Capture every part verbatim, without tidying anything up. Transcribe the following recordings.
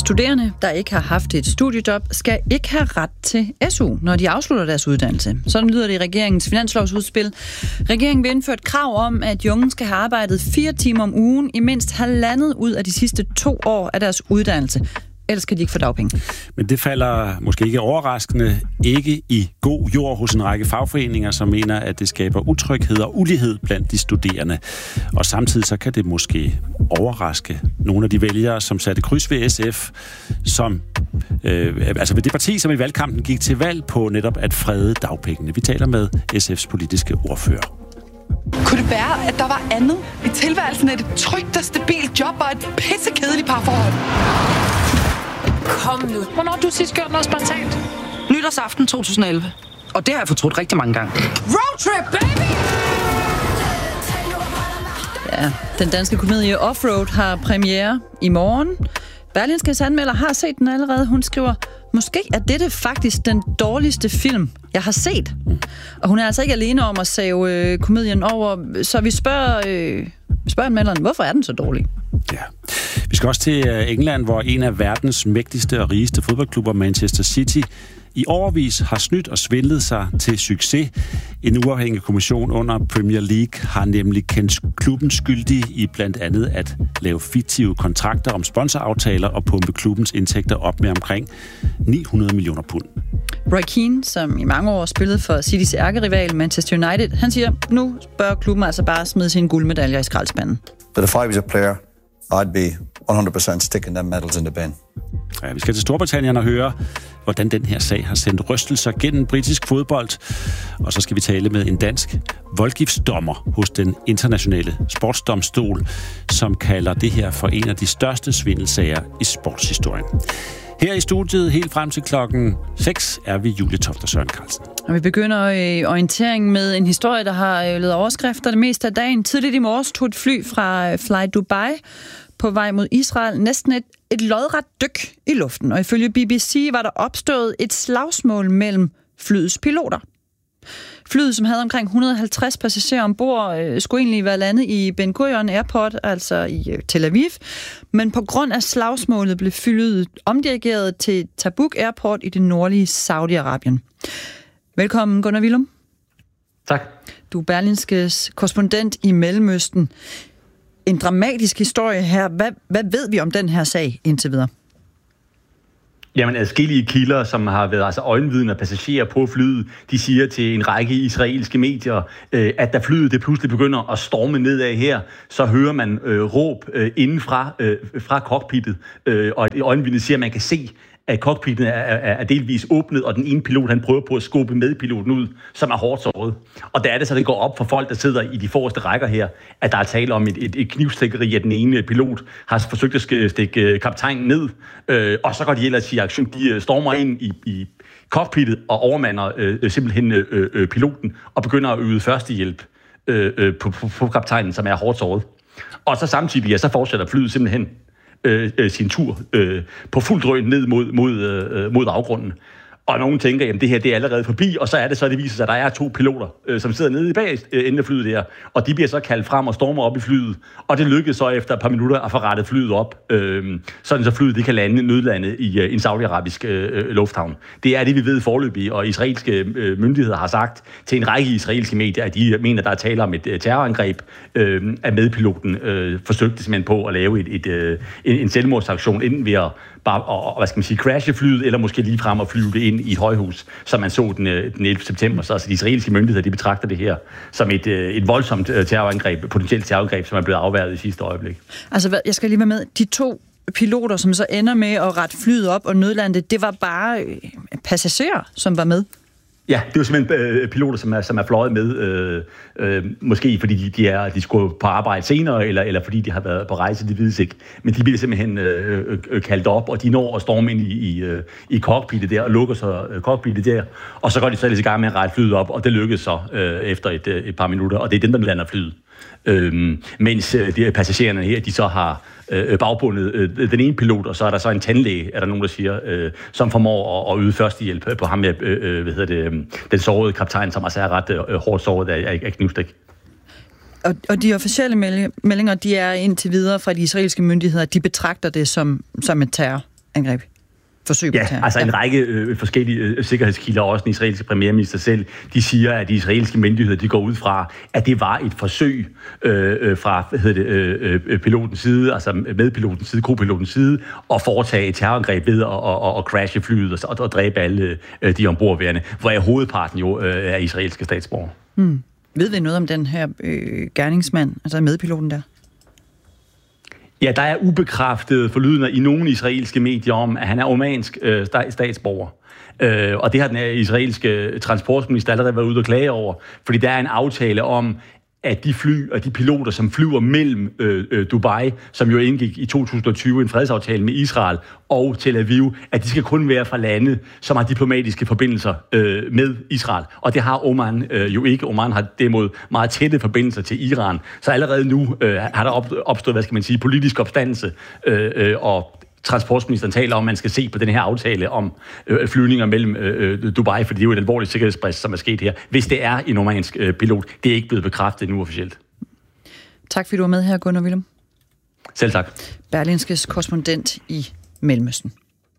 Studerende, der ikke har haft et studiejob, skal ikke have ret til S U, når de afslutter deres uddannelse. Sådan lyder det i regeringens finanslovsudspil. Regeringen vil indføre et krav om, at de unge skal have arbejdet fire timer om ugen i mindst halvandet ud af de sidste to år af deres uddannelse. Ellers kan de ikke få dagpenge. Men det falder måske ikke overraskende ikke i god jord hos en række fagforeninger, som mener, at det skaber utryghed og ulighed blandt de studerende. Og samtidig så kan det måske overraske nogle af de vælgere, som satte kryds ved S F, som, øh, altså ved det parti, som i valgkampen gik til valg på netop at frede dagpengene. Vi taler med S F's politiske ordfører. Kunne det være, at der var andet i tilværelsen af et trygt og stabilt job og et pissekedeligt parforhold? Kom nu. Hvornår har du sidst gjort noget spontant? Nytårsaften to tusind og elleve. Og det har jeg fortrudt rigtig mange gange. Roadtrip, baby! Ja, den danske komedie Offroad har premiere i morgen. Berlingskes anmelder har set den allerede. Hun skriver, måske er dette faktisk den dårligste film, jeg har set. Og hun er altså ikke alene om at save øh, komedien over, så vi spørger, øh, spørger anmelderen, hvorfor er den så dårlig? Ja. Vi skal også til England, hvor en af verdens mægtigste og rigeste fodboldklubber, Manchester City, i årevis har snydt og svindlet sig til succes. En uafhængig kommission under Premier League har nemlig kendt klubben skyldig i blandt andet at lave fiktive kontrakter om sponsoraftaler og pumpe klubbens indtægter op med omkring ni hundrede millioner pund. Roy Keane, som i mange år spillede for Citys ærkerival Manchester United, han siger, nu bør klubben altså bare smide sine guldmedaljer i skraldespanden. But if I was a player, I'd be one hundred percent sticking them medals in the bin. Ja, vi skal til Storbritannien og høre, hvordan den her sag har sendt rystelser gennem britisk fodbold. Og så skal vi tale med en dansk voldgiftsdommer hos den internationale sportsdomstol, som kalder det her for en af de største svindelsager i sportshistorien. Her i studiet helt frem til klokken seks er vi Julie Toft og Søren Carlsen. Og vi begynder i orientering med en historie, der har lavet overskrifter det meste af dagen. Tidligt i morges tog et fly fra Fly Dubai på vej mod Israel næsten et, et lodret dyk i luften. Og ifølge B B C var der opstået et slagsmål mellem flyets piloter. Flyet, som havde omkring et hundrede og halvtreds passagerer ombord, øh, skulle egentlig være landet i Ben Gurion Airport, altså i øh, Tel Aviv. Men på grund af slagsmålet blev flyet omdirigeret til Tabuk Airport i det nordlige Saudi-Arabien. Velkommen, Gunnar Willum. Tak. Du er Berlingskes korrespondent i Mellemøsten. En dramatisk historie her. Hvad, hvad ved vi om den her sag indtil videre? Jamen, adskillige kilder, som har været altså øjenvidner og passagerer på flyet, de siger til en række israelske medier, øh, at da flyet det pludselig begynder at storme nedad her, så hører man øh, råb øh, inden fra, øh, fra cockpittet, øh, og et øjenvidne siger, at man kan se, at cockpittet er, er, er delvis åbnet, og den ene pilot, han prøver på at skubbe medpiloten ud, som er hårdt såret. Og der er det så, det går op for folk, der sidder i de forreste rækker her, at der er tale om et, et, et knivstikkeri, at den ene pilot har forsøgt at stikke kaptajnen ned, øh, og så går de ellers i aktion. De stormer ind i, i cockpittet og overmander øh, simpelthen øh, øh, piloten, og begynder at yde førstehjælp øh, øh, på, på, på kaptajnen, som er hårdt såret. Og så samtidig, ja, så fortsætter flyet simpelthen Øh, øh, sin tur øh, på fuld drøn ned mod, mod, øh, mod afgrunden. Og nogen tænker, jamen det her det er allerede forbi, og så er det så, det viser sig, at der er to piloter, øh, som sidder nede i bag øh, enden af flyet der, og de bliver så kaldt frem og stormer op i flyet, og det lykkedes så efter et par minutter at få rettet flyet op, øh, sådan så flyet det kan lande nødlande i øh, en saudiarabisk øh, lufthavn. Det er det, vi ved foreløbig, og israelske øh, myndigheder har sagt til en række israelske medier, at de mener, der er tale om et øh, terrorangreb, øh, af medpiloten øh, forsøgte simpelthen på at lave et, et, øh, en, en selvmordsaktion, enten ved at bare, og, hvad skal man sige, crashe flyet, eller måske lige frem og flyve det ind i et højhus, som man så den, den ellevte september. Så altså, de israelske myndigheder, de betragter det her som et, et voldsomt terrorangreb, potentielt terrorangreb, som er blevet afværget i sidste øjeblik. Altså, jeg skal lige være med. De to piloter, som så ender med at rette flyet op og nødlande, det var bare passagerer, som var med? Ja, det er jo simpelthen øh, piloter, som er, som er fløjet med, øh, øh, måske fordi de, de, er, de skulle på arbejde senere, eller, eller fordi de har været på rejse, det vides ikke. Men de bliver simpelthen øh, øh, kaldt op, og de når at storme ind i, i, øh, i cockpittet der, og lukker så øh, cockpittet der, og så går de så ellers i gang med at rette flyet op, og det lykkes så øh, efter et, øh, et par minutter, og det er dem, der lander flyet. Øhm, mens øh, de passagererne her, de så har øh, bagbundet øh, den ene pilot, og så er der så en tandlæge, er der nogen, der siger, øh, som formår at, at yde førstehjælp på ham med, øh, hvad hedder det, øh, den sårede kaptajn, som altså er ret øh, hårdt såret af, af knivstik. Og, og de officielle meldinger, de er indtil videre fra de israelske myndigheder, de betragter det som, som et terrorangreb. terrorangreb. Forsøg på ja, terror. altså en række øh, forskellige øh, sikkerhedskilder, også den israelske premierminister selv, de siger, at de israelske myndigheder, de går ud fra, at det var et forsøg øh, øh, fra hvad hedder det, øh, øh, pilotens side, altså medpilotens side, kopilotens side, at foretage et terrorangreb ved at, at, at, at crashe flyet og, og dræbe alle øh, de ombordværende, hvor er hovedparten jo øh, er israelske statsborgere. Hmm. Ved vi noget om den her øh, gerningsmand, altså medpiloten der? Ja, der er ubekræftede forlydender i nogle israelske medier om, at han er omansk øh, statsborger. Øh, og det har den israelske transportminister allerede været ude og klage over, fordi der er en aftale om, at de fly og de piloter, som flyver mellem øh, øh, Dubai, som jo indgik i to tusind og tyve en fredsaftale med Israel og Tel Aviv, at de skal kun være fra lande, som har diplomatiske forbindelser øh, med Israel. Og det har Oman øh, jo ikke. Oman har derimod meget tætte forbindelser til Iran. Så allerede nu øh, har der opstået, hvad skal man sige, politisk opstandelse øh, øh, og transportministeren taler om, at man skal se på den her aftale om øh, flyvninger mellem øh, Dubai, for det er jo et alvorligt sikkerhedsbrist, som er sket her, hvis det er en omansk øh, pilot. Det er ikke blevet bekræftet nu officielt. Tak fordi du var med her, Gunnar Willum. Selv tak. Berlingskes korrespondent i Mellemøsten.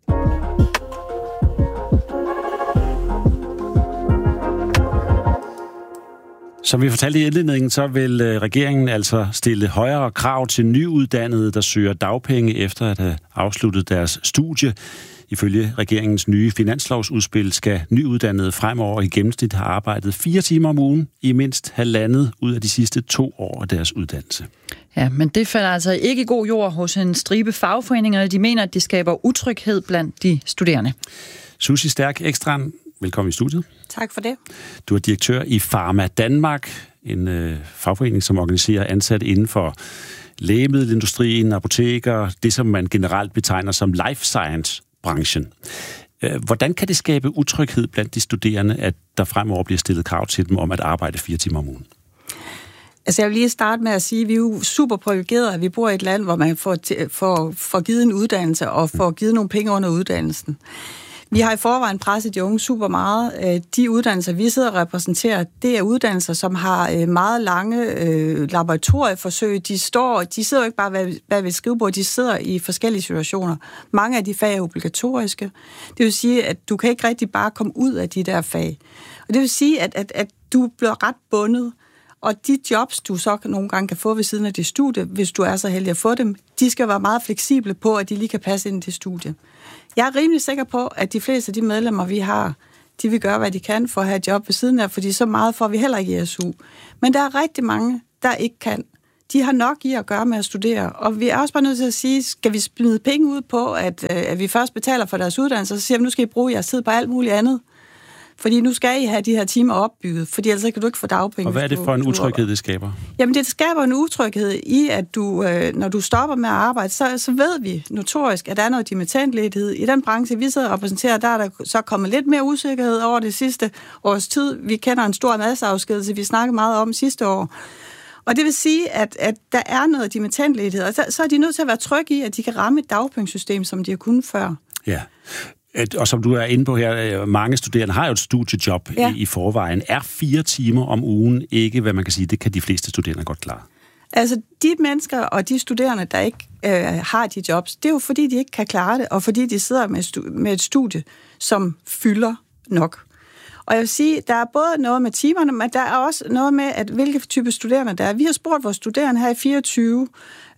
Som vi fortalte i indledningen, så vil regeringen altså stille højere krav til nyuddannede, der søger dagpenge efter at have afsluttet deres studie. Ifølge regeringens nye finanslovsudspil skal nyuddannede fremover i gennemsnit have arbejdet fire timer om ugen i mindst halvandet ud af de sidste to år af deres uddannelse. Ja, men det falder altså ikke i god jord hos en stribe fagforeninger. De mener, at de skaber utryghed blandt de studerende. Susie Stærk Ekstrand, velkommen i studiet. Tak for det. Du er direktør i Pharma Danmark, en øh, fagforening, som organiserer ansatte inden for lægemiddelindustrien, apoteker, det som man generelt betegner som life science-branchen. Hvordan kan det skabe utryghed blandt de studerende, at der fremover bliver stillet krav til dem om at arbejde fire timer om ugen? Altså jeg vil lige starte med at sige, at vi er jo super privilegerede, at vi bor i et land, hvor man får, får, får givet en uddannelse og får givet nogle penge under uddannelsen. Vi har i forvejen presset de unge super meget. De uddannelser, vi sidder og repræsenterer, det er uddannelser, som har meget lange øh, laboratorieforsøg. De står, de sidder jo ikke bare bag, bag ved et skrivebord, de sidder i forskellige situationer. Mange af de fag er obligatoriske. Det vil sige, at du kan ikke rigtig bare komme ud af de der fag. Og det vil sige, at, at, at du bliver ret bundet. Og de jobs, du så nogle gange kan få ved siden af dit studie, hvis du er så heldig at få dem, de skal være meget fleksible på, at de lige kan passe ind til studie. Jeg er rimelig sikker på, at de fleste af de medlemmer, vi har, de vil gøre, hvad de kan for at have et job ved siden af, fordi så meget får vi heller ikke i S U. Men der er rigtig mange, der ikke kan. De har nok i at gøre med at studere, og vi er også bare nødt til at sige, skal vi smide penge ud på, at, at vi først betaler for deres uddannelse, så siger vi, nu skal I bruge jeres tid på alt muligt andet. Fordi nu skal I have de her timer opbygget, fordi ellers kan du ikke få dagpenge. Og hvad er det for en utryghed, det skaber? Jamen det skaber en utryghed i, at du, øh, når du stopper med at arbejde, så, så ved vi notorisk, at der er noget dimittentledighed. I den branche, vi sidder og repræsenterer, der er der så kommet lidt mere usikkerhed over det sidste års tid. Vi kender en stor masseafskedelse, vi snakkede meget om sidste år. Og det vil sige, at, at der er noget dimittentledighed, og så, så er de nødt til at være trygge i, at de kan ramme et dagpengesystem, som de har kunnet før. Ja. Og som du er inde på her, mange studerende har jo et studiejob ja. i, i forvejen. Er fire timer om ugen ikke, hvad man kan sige, det kan de fleste studerende godt klare? Altså, de mennesker og de studerende, der ikke øh, har de jobs, det er jo fordi, de ikke kan klare det, og fordi de sidder med, stu- med et studie, som fylder nok. Og jeg vil sige, der er både noget med timerne, men der er også noget med, at hvilke type studerende der er. Vi har spurgt vores studerende her i fireogtyve,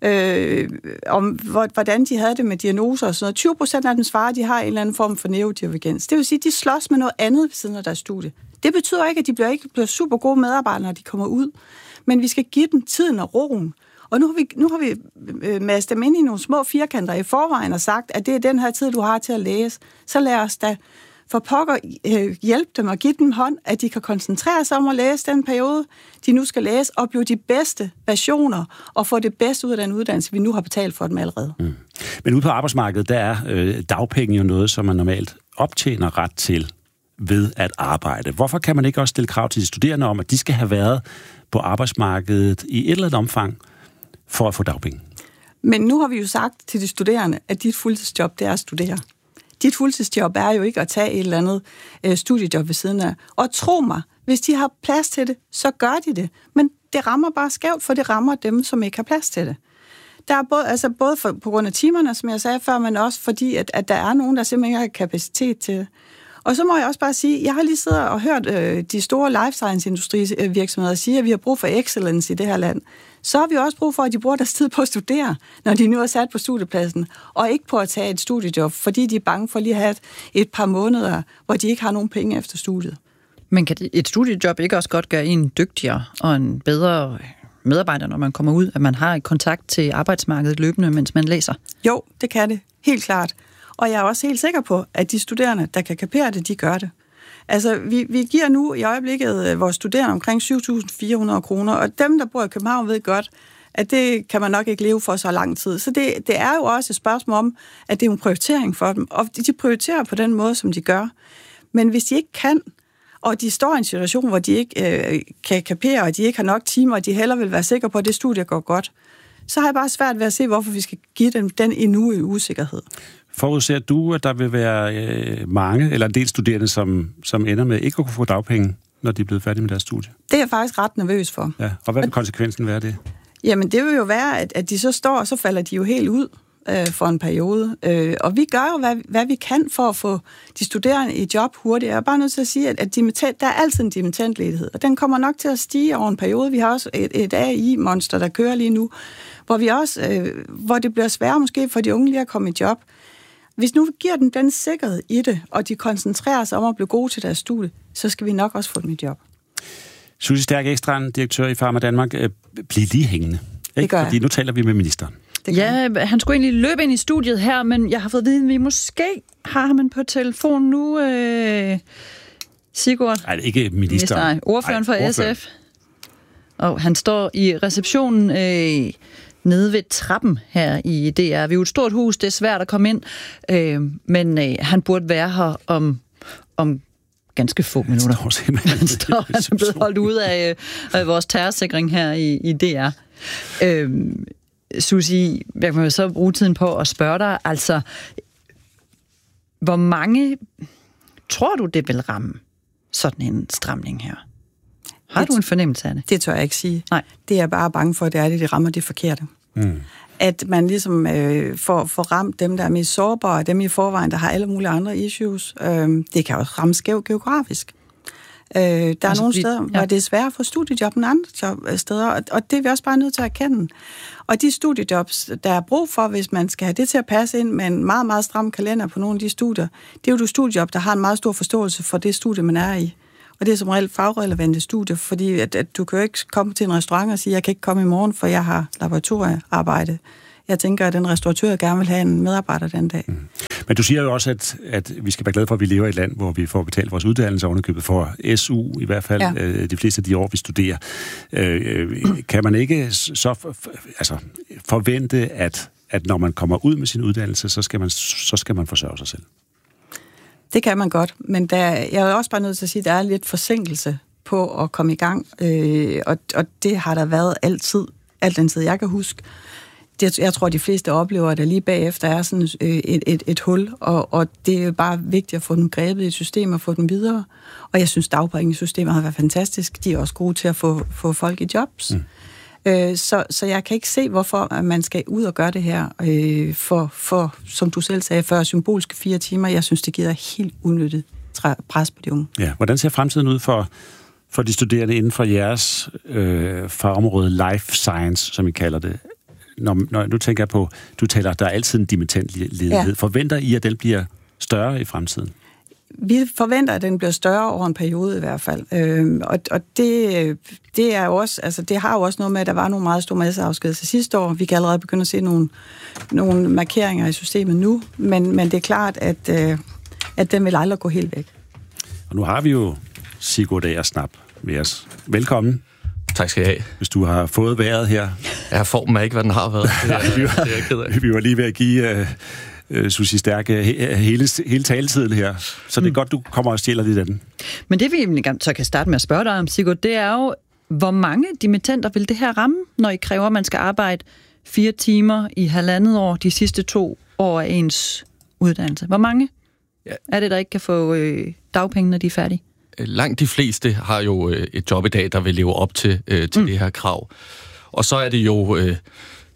øh, om hvordan de havde det med diagnoser og sådan noget. tyve procent af dem svarer, at de har en eller anden form for neurodivergens. Det vil sige, at de slås med noget andet ved siden af deres studie. Det betyder ikke, at de bliver ikke bliver super gode medarbejdere, når de kommer ud. Men vi skal give dem tiden og roen. Og nu har vi, nu har vi øh, mastet dem ind i nogle små firkanter i forvejen og sagt, at det er den her tid, du har til at læse. Så lad os da for pokker øh, hjælpe dem og give dem hånd, at de kan koncentrere sig om at læse den periode, de nu skal læse, og blive de bedste versioner og få det bedste ud af den uddannelse, vi nu har betalt for dem allerede. Mm. Men ude på arbejdsmarkedet, der er øh, dagpenge jo noget, som man normalt optjener ret til ved at arbejde. Hvorfor kan man ikke også stille krav til de studerende om, at de skal have været på arbejdsmarkedet i et eller andet omfang for at få dagpenge? Men nu har vi jo sagt til de studerende, at dit fuldtidsjob, det er at studere. Dit fuldtidsjob er jo ikke at tage et eller andet øh, studiejob ved siden af. Og tro mig, hvis de har plads til det, så gør de det. Men det rammer bare skævt, for det rammer dem, som ikke har plads til det. Der er både, altså både for, på grund af timerne, som jeg sagde før, men også fordi, at, at der er nogen, der simpelthen ikke har kapacitet til. Og så må jeg også bare sige, jeg har lige siddet og hørt øh, de store life science-industrivirksomheder sige, at vi har brug for excellence i det her land. Så har vi også brug for, at de bruger deres tid på at studere, når de nu er sat på studiepladsen, og ikke på at tage et studiejob, fordi de er bange for lige at have et, et par måneder, hvor de ikke har nogen penge efter studiet. Men kan et studiejob ikke også godt gøre en dygtigere og en bedre medarbejder, når man kommer ud, at man har kontakt til arbejdsmarkedet løbende, mens man læser? Jo, det kan det. Helt klart. Og jeg er også helt sikker på, at de studerende, der kan kapere det, de gør det. Altså, vi, vi giver nu i øjeblikket vores studerende omkring syv tusind fire hundrede kroner, og dem, der bor i København, ved godt, at det kan man nok ikke leve for så lang tid. Så det, det er jo også et spørgsmål om, at det er en prioritering for dem, og de prioriterer på den måde, som de gør. Men hvis de ikke kan, og de står i en situation, hvor de ikke øh, kan kapere, og de ikke har nok timer, og de heller vil være sikre på, at det studie går godt, så har jeg bare svært ved at se, hvorfor vi skal give dem den endnu en usikkerhed. Forudser du, at der vil være øh, mange, eller en del studerende, som, som ender med ikke at kunne få dagpenge, når de er blevet færdige med deres studie? Det er jeg faktisk ret nervøs for. Ja, og hvad vil konsekvensen være det? Jamen, det vil jo være, at, at de så står, og så falder de jo helt ud øh, for en periode. Øh, og vi gør jo, hvad, hvad vi kan for at få de studerende i job hurtigt. Jeg er bare nødt til at sige, at, at dimitent, der er altid en dimittentledighed, og den kommer nok til at stige over en periode. Vi har også et, et A I-monster, der kører lige nu, hvor, vi også, øh, hvor det bliver sværere måske for de unge lige at komme i job. Hvis nu vi giver dem den sikkerhed i det, og de koncentrerer sig om at blive gode til deres studie, så skal vi nok også få dem i job. Susie Stærk Ekstrand, direktør i Pharma Danmark. Bliv lige hængende. Ikke? Det gør jeg. Fordi nu taler vi med ministeren. Ja, han skulle egentlig løbe ind i studiet her, men jeg har fået at vide, at vi måske har ham på telefon nu. Øh, Sigurd? Nej, ikke ministeren. Nej, ordføreren for ordføreren. S F. Og han står i receptionen øh, nede ved trappen her i D R. Vi er jo et stort hus, det er svært at komme ind, øh, men øh, han burde være her om, om ganske få minutter. Han står simpelthen. Han står, han er blevet holdt ude af, af vores terrorsikring her i, i D R. Øh, Susie, jeg kan jo så bruge tiden på at spørge dig, altså, hvor mange tror du, det vil ramme sådan en stramning her? Har det, du en fornemmelse af det? Det tør jeg ikke sige. Nej. Det er jeg bare bange for, at det er det, de rammer det forkerte. Mm. At man ligesom øh, får, får ramt dem, der er mest sårbare, dem i forvejen, der har alle mulige andre issues. Øh, det kan også ramme skævt geografisk. Øh, der altså, er nogle steder, ja. hvor det er sværere at få studiejob end andre job, steder, og, og det er vi også bare nødt til at erkende. Og de studiejobs, der er brug for, hvis man skal have det til at passe ind med en meget, meget stram kalender på nogle af de studier, det er jo et studiejob, der har en meget stor forståelse for det studie, man er i. Og det er som regel fagrelevante studier, fordi at, at du kan jo ikke komme til en restaurant og sige, jeg kan ikke komme i morgen, for jeg har laboratoriearbejde. Jeg tænker, at den restauratør gerne vil have en medarbejder den dag. Mm. Men du siger jo også, at, at vi skal være glade for, at vi lever i et land, hvor vi får betalt vores uddannelse ovenikøbet for S U, i hvert fald ja. øh, de fleste af de år, vi studerer. Øh, kan man ikke så for, for, altså, forvente, at, at når man kommer ud med sin uddannelse, så skal man, så skal man forsørge sig selv? Det kan man godt, men der, jeg er også bare nødt til at sige, at der er lidt forsinkelse på at komme i gang, øh, og, og det har der været altid, alt den tid, jeg kan huske. Det, jeg tror, de fleste oplever, at der lige bagefter er sådan et, et, et hul, og, og det er bare vigtigt at få dem grebet i et system og få dem videre. Og jeg synes, dagpengesystemet har været fantastisk. De er også gode til at få, få folk i jobs. Mm. Øh, så, så jeg kan ikke se, hvorfor man skal ud og gøre det her øh, for, for, som du selv sagde før, symbolske fire timer. Jeg synes, det giver helt unødigt pres på de unge. Ja, hvordan ser fremtiden ud for, for de studerende inden for jeres øh, fagområde life science, som I kalder det? Når, når nu tænker jeg på, du taler, der er altid en dimittentledighed. Ja. Forventer I, at den bliver større i fremtiden? Vi forventer, at den bliver større over en periode i hvert fald. Øhm, og og det, det, er jo også, altså, det har jo også noget med, at der var nogle meget store masseafskedelser sidste år. Vi kan allerede begynde at se nogle, nogle markeringer i systemet nu, men, men det er klart, at, øh, at den vil aldrig gå helt væk. Og nu har vi jo Sigurd Agersnap med os. Velkommen. Tak skal I have. Hvis du har fået vejret her. Ja, formen er ikke, hvad den har været. Det er, vi, var, det er jeg ked af. Vi var lige ved at give uh, uh, Susie Stærke hele, hele taletiden her. Så det er mm. godt, du kommer og stjæler lidt af den. Men det vi så kan starte med at spørge dig om, Sigurd, det er jo, hvor mange dimittenter vil det her ramme, når I kræver, at man skal arbejde fire timer i halvandet år, de sidste to år af ens uddannelse? Hvor mange ja. er det, der ikke kan få øh, dagpenge, når de er færdige? Langt de fleste har jo øh, et job i dag, der vil leve op til, øh, til mm. det her krav. Og så er det jo øh,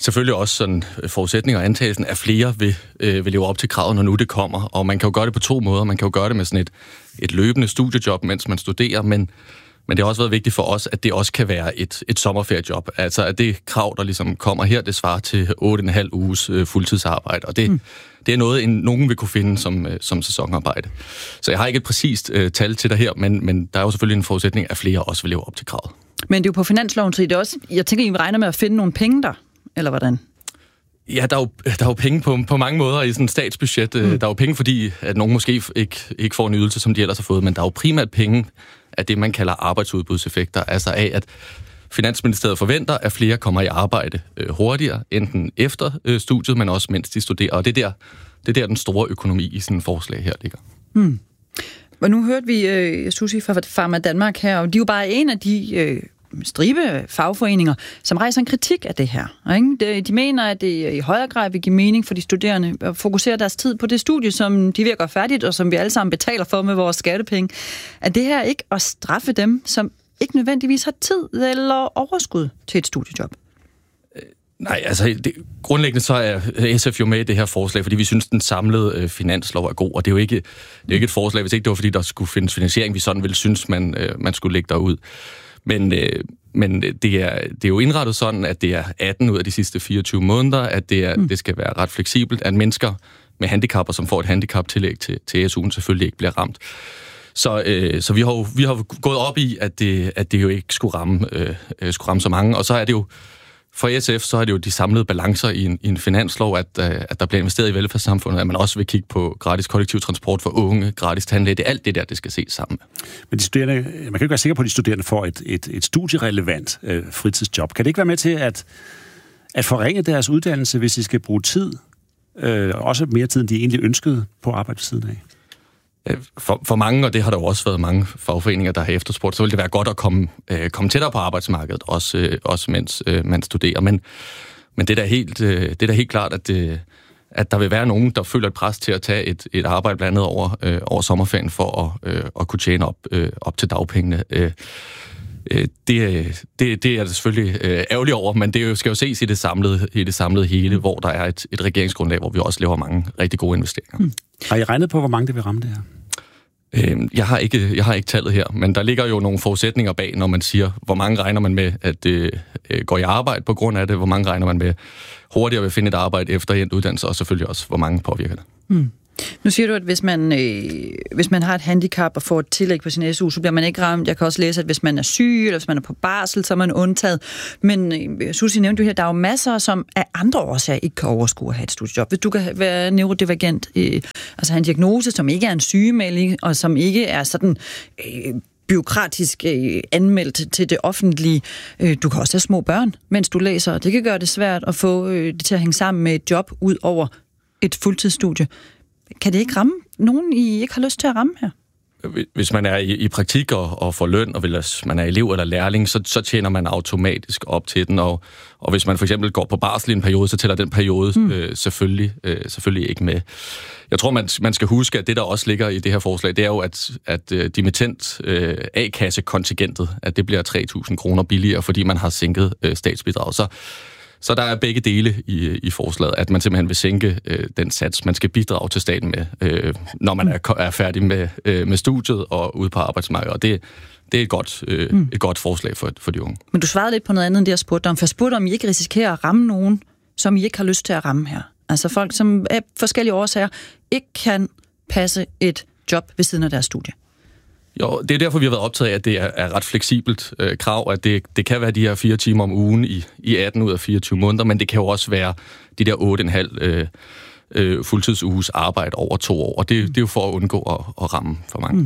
selvfølgelig også sådan forudsætninger og antagelsen, at flere vil, øh, vil leve op til kravet, når nu det kommer. Og man kan jo gøre det på to måder. Man kan jo gøre det med sådan et, et løbende studiejob, mens man studerer, men, men det har også været vigtigt for os, at det også kan være et, et sommerferiejob. Altså at det krav, der ligesom kommer her, det svarer til otte og en halv uges øh, fuldtidsarbejde. Og det, mm. det er noget, en, nogen vil kunne finde som, øh, som sæsonarbejde. Så jeg har ikke et præcist øh, tal til dig her, men, men der er jo selvfølgelig en forudsætning, at flere også vil leve op til kravet. Men det er jo på finansloven, så det er også, jeg tænker, I regner med at finde nogle penge der, eller hvordan? Ja, der er jo, der er jo penge på, på mange måder i sådan et statsbudget. Mm. Der er jo penge, fordi at nogen måske ikke, ikke får en ydelse, som de ellers har fået, men der er jo primært penge af det, man kalder arbejdsudbudseffekter, altså af, at Finansministeriet forventer, at flere kommer i arbejde øh, hurtigere, enten efter øh, studiet, men også mens de studerer. Og det er der, det er der den store økonomi i sådan et forslag her ligger. Mm. Og nu hørte vi øh, Susie fra Pharma Danmark her, og de er jo bare en af de øh, stribe fagforeninger, som rejser en kritik af det her. Ikke? De, de mener, at det i højere grad vil give mening for de studerende at fokusere deres tid på det studie, som de virker færdigt, og som vi alle sammen betaler for med vores skattepenge. Er det her ikke at straffe dem, som ikke nødvendigvis har tid eller overskud til et studiejob? Nej, altså det, grundlæggende så er S F jo med i det her forslag, fordi vi synes, den samlede øh, finanslov er god, og det er jo ikke, det er jo ikke et forslag, hvis ikke det var, fordi der skulle findes finansiering, vi sådan ville synes, man, øh, man skulle lægge derud. Men, øh, men det, er, det er jo indrettet sådan, at det er atten ud af de sidste fireogtyve måneder, at det, er, mm. det skal være ret fleksibelt, at mennesker med handicapper, som får et handicaptillæg til, til S U'en, selvfølgelig ikke bliver ramt. Så, øh, så vi har jo vi har gået op i, at det, at det jo ikke skulle ramme, øh, skulle ramme så mange, og så er det jo for S F, så er det jo de samlede balancer i en, i en finanslov, at, at der bliver investeret i velfærdssamfundet, at man også vil kigge på gratis kollektiv transport for unge, gratis tandlæge. Det er alt det der, det skal ses sammen. Men de studerende, man kan ikke være sikker på, at de studerende får et, et, et studierelevant øh, fritidsjob. Kan det ikke være med til at, at forringe deres uddannelse, hvis de skal bruge tid, øh, også mere tid, end de egentlig ønskede på arbejde ved siden af? For, for mange, og det har der jo også været mange fagforeninger, der har efterspurgt, så vil det være godt at komme, øh, komme tættere på arbejdsmarkedet, også, øh, også mens øh, man studerer. Men, men det er da helt, øh, det er da helt klart, at, øh, at der vil være nogen, der føler et pres til at tage et, et arbejde blandt andet over, øh, over sommerferien for at, øh, at kunne tjene op, øh, op til dagpengene. Øh, øh, det, det, det er det selvfølgelig øh, ærgerligt over, men det skal jo ses i det samlede, i det samlede hele, hvor der er et, et regeringsgrundlag, hvor vi også laver mange rigtig gode investeringer. Hmm. Har I regnet på, hvor mange det vil ramme det her? Jeg har ikke, jeg har ikke tallet her, men der ligger jo nogle forudsætninger bag, når man siger, hvor mange regner man med, at det øh, går i arbejde på grund af det, hvor mange regner man med hurtigere vil finde et arbejde efter endt uddannelse, og selvfølgelig også, hvor mange påvirker det. Hmm. Nu siger du, at hvis man, øh, hvis man har et handicap og får et tillæg på sin S U, så bliver man ikke ramt. Jeg kan også læse, at hvis man er syg, eller hvis man er på barsel, så er man undtaget. Men øh, Susie nævnte jo her, der er jo masser, som af andre årsager ikke kan overskue at have et studiejob. Hvis du kan være neurodivergent, øh, altså have en diagnose, som ikke er en sygemelding, og som ikke er sådan øh, bureaukratisk øh, anmeldt til det offentlige. Øh, du kan også have små børn, mens du læser. Det kan gøre det svært at få øh, det til at hænge sammen med et job ud over et fuldtidsstudie. Kan det ikke ramme nogen, I ikke har lyst til at ramme her? Hvis man er i, i praktik og, og får løn, og hvis man er elev eller lærling, så, så tjener man automatisk op til den. Og, og hvis man for eksempel går på barsel i en periode, så tæller den periode mm. øh, selvfølgelig, øh, selvfølgelig ikke med. Jeg tror, man, man skal huske, at det, der også ligger i det her forslag, det er jo, at, at øh, dimittend øh, A-kassekontingentet, at det bliver tre tusind kroner billigere, fordi man har sænket øh, statsbidrag. Så Så der er begge dele i, i forslaget, at man simpelthen vil sænke øh, den sats, man skal bidrage til staten med, øh, når man er, er færdig med, øh, med studiet og ude på arbejdsmarkedet. Og det, det er et godt, øh, mm. et godt forslag for, for de unge. Men du svarede lidt på noget andet, end det jeg spurgte om. For jeg spurgte, om I ikke risikerer at ramme nogen, som I ikke har lyst til at ramme her. Altså folk, som af forskellige årsager ikke kan passe et job ved siden af deres studie. Jo, det er derfor, vi har været optaget af, at det er, er ret fleksibelt øh, krav, at det, det kan være de her fire timer om ugen i, i atten ud af fireogtyve måneder, men det kan jo også være de der otte komma fem øh, øh, fuldtidsuges arbejde over to år, og det, det er jo for at undgå at, at ramme for mange. Mm.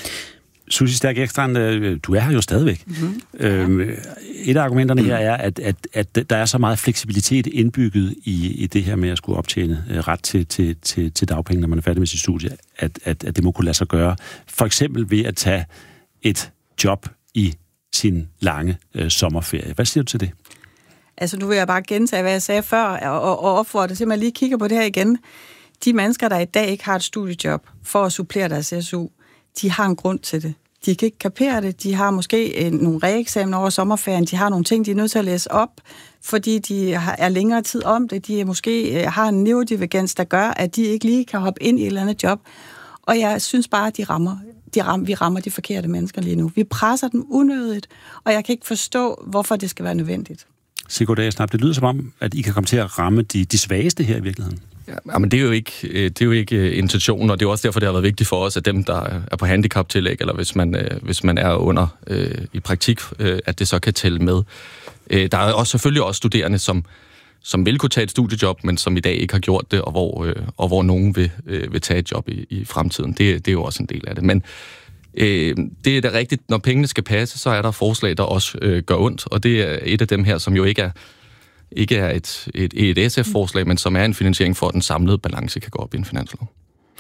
Susie Stærk Ekstrand, du er her jo stadigvæk. Mm-hmm. Øhm, et af argumenterne her er, at, at, at der er så meget fleksibilitet indbygget i, i det her med at skulle optjene ret til, til, til, til dagpenge, når man er færdig med sit studie, at, at, at det må kunne lade sig gøre. For eksempel ved at tage et job i sin lange øh, sommerferie. Hvad siger du til det? Altså, nu vil jeg bare gentage, hvad jeg sagde før, og, og opfordre til, at man lige kigger på det her igen. De mennesker, der i dag ikke har et studiejob for at supplere deres S U, de har en grund til det. De kan ikke kapere det. De har måske øh, nogle reeksamener over sommerferien. De har nogle ting, de er nødt til at læse op, fordi de har, er længere tid om det. De er måske øh, har en neurodivergens, der gør, at de ikke lige kan hoppe ind i et eller andet job. Og jeg synes bare, at de rammer, de ram, vi rammer de forkerte mennesker lige nu. Vi presser dem unødigt, og jeg kan ikke forstå, hvorfor det skal være nødvendigt. Sigurd Agersnap, det lyder som om, at I kan komme til at ramme de, de svageste her i virkeligheden. Ja, men det er jo ikke, det er jo ikke intentionen, og det er også derfor, det har været vigtigt for os, at dem, der er på handicaptillæg, eller hvis man, hvis man er under øh, i praktik, øh, at det så kan tælle med. Øh, der er også selvfølgelig også studerende, som, som vil kunne tage et studiejob, men som i dag ikke har gjort det, og hvor, øh, og hvor nogen vil, øh, vil tage et job i, i fremtiden. Det, det er jo også en del af det. Men øh, det er da rigtigt, når pengene skal passe, så er der forslag, der også øh, gør ondt, og det er et af dem her, som jo ikke er ikke er et, et, et S F-forslag, men som er en finansiering for, at den samlede balance kan gå op i en finanslov.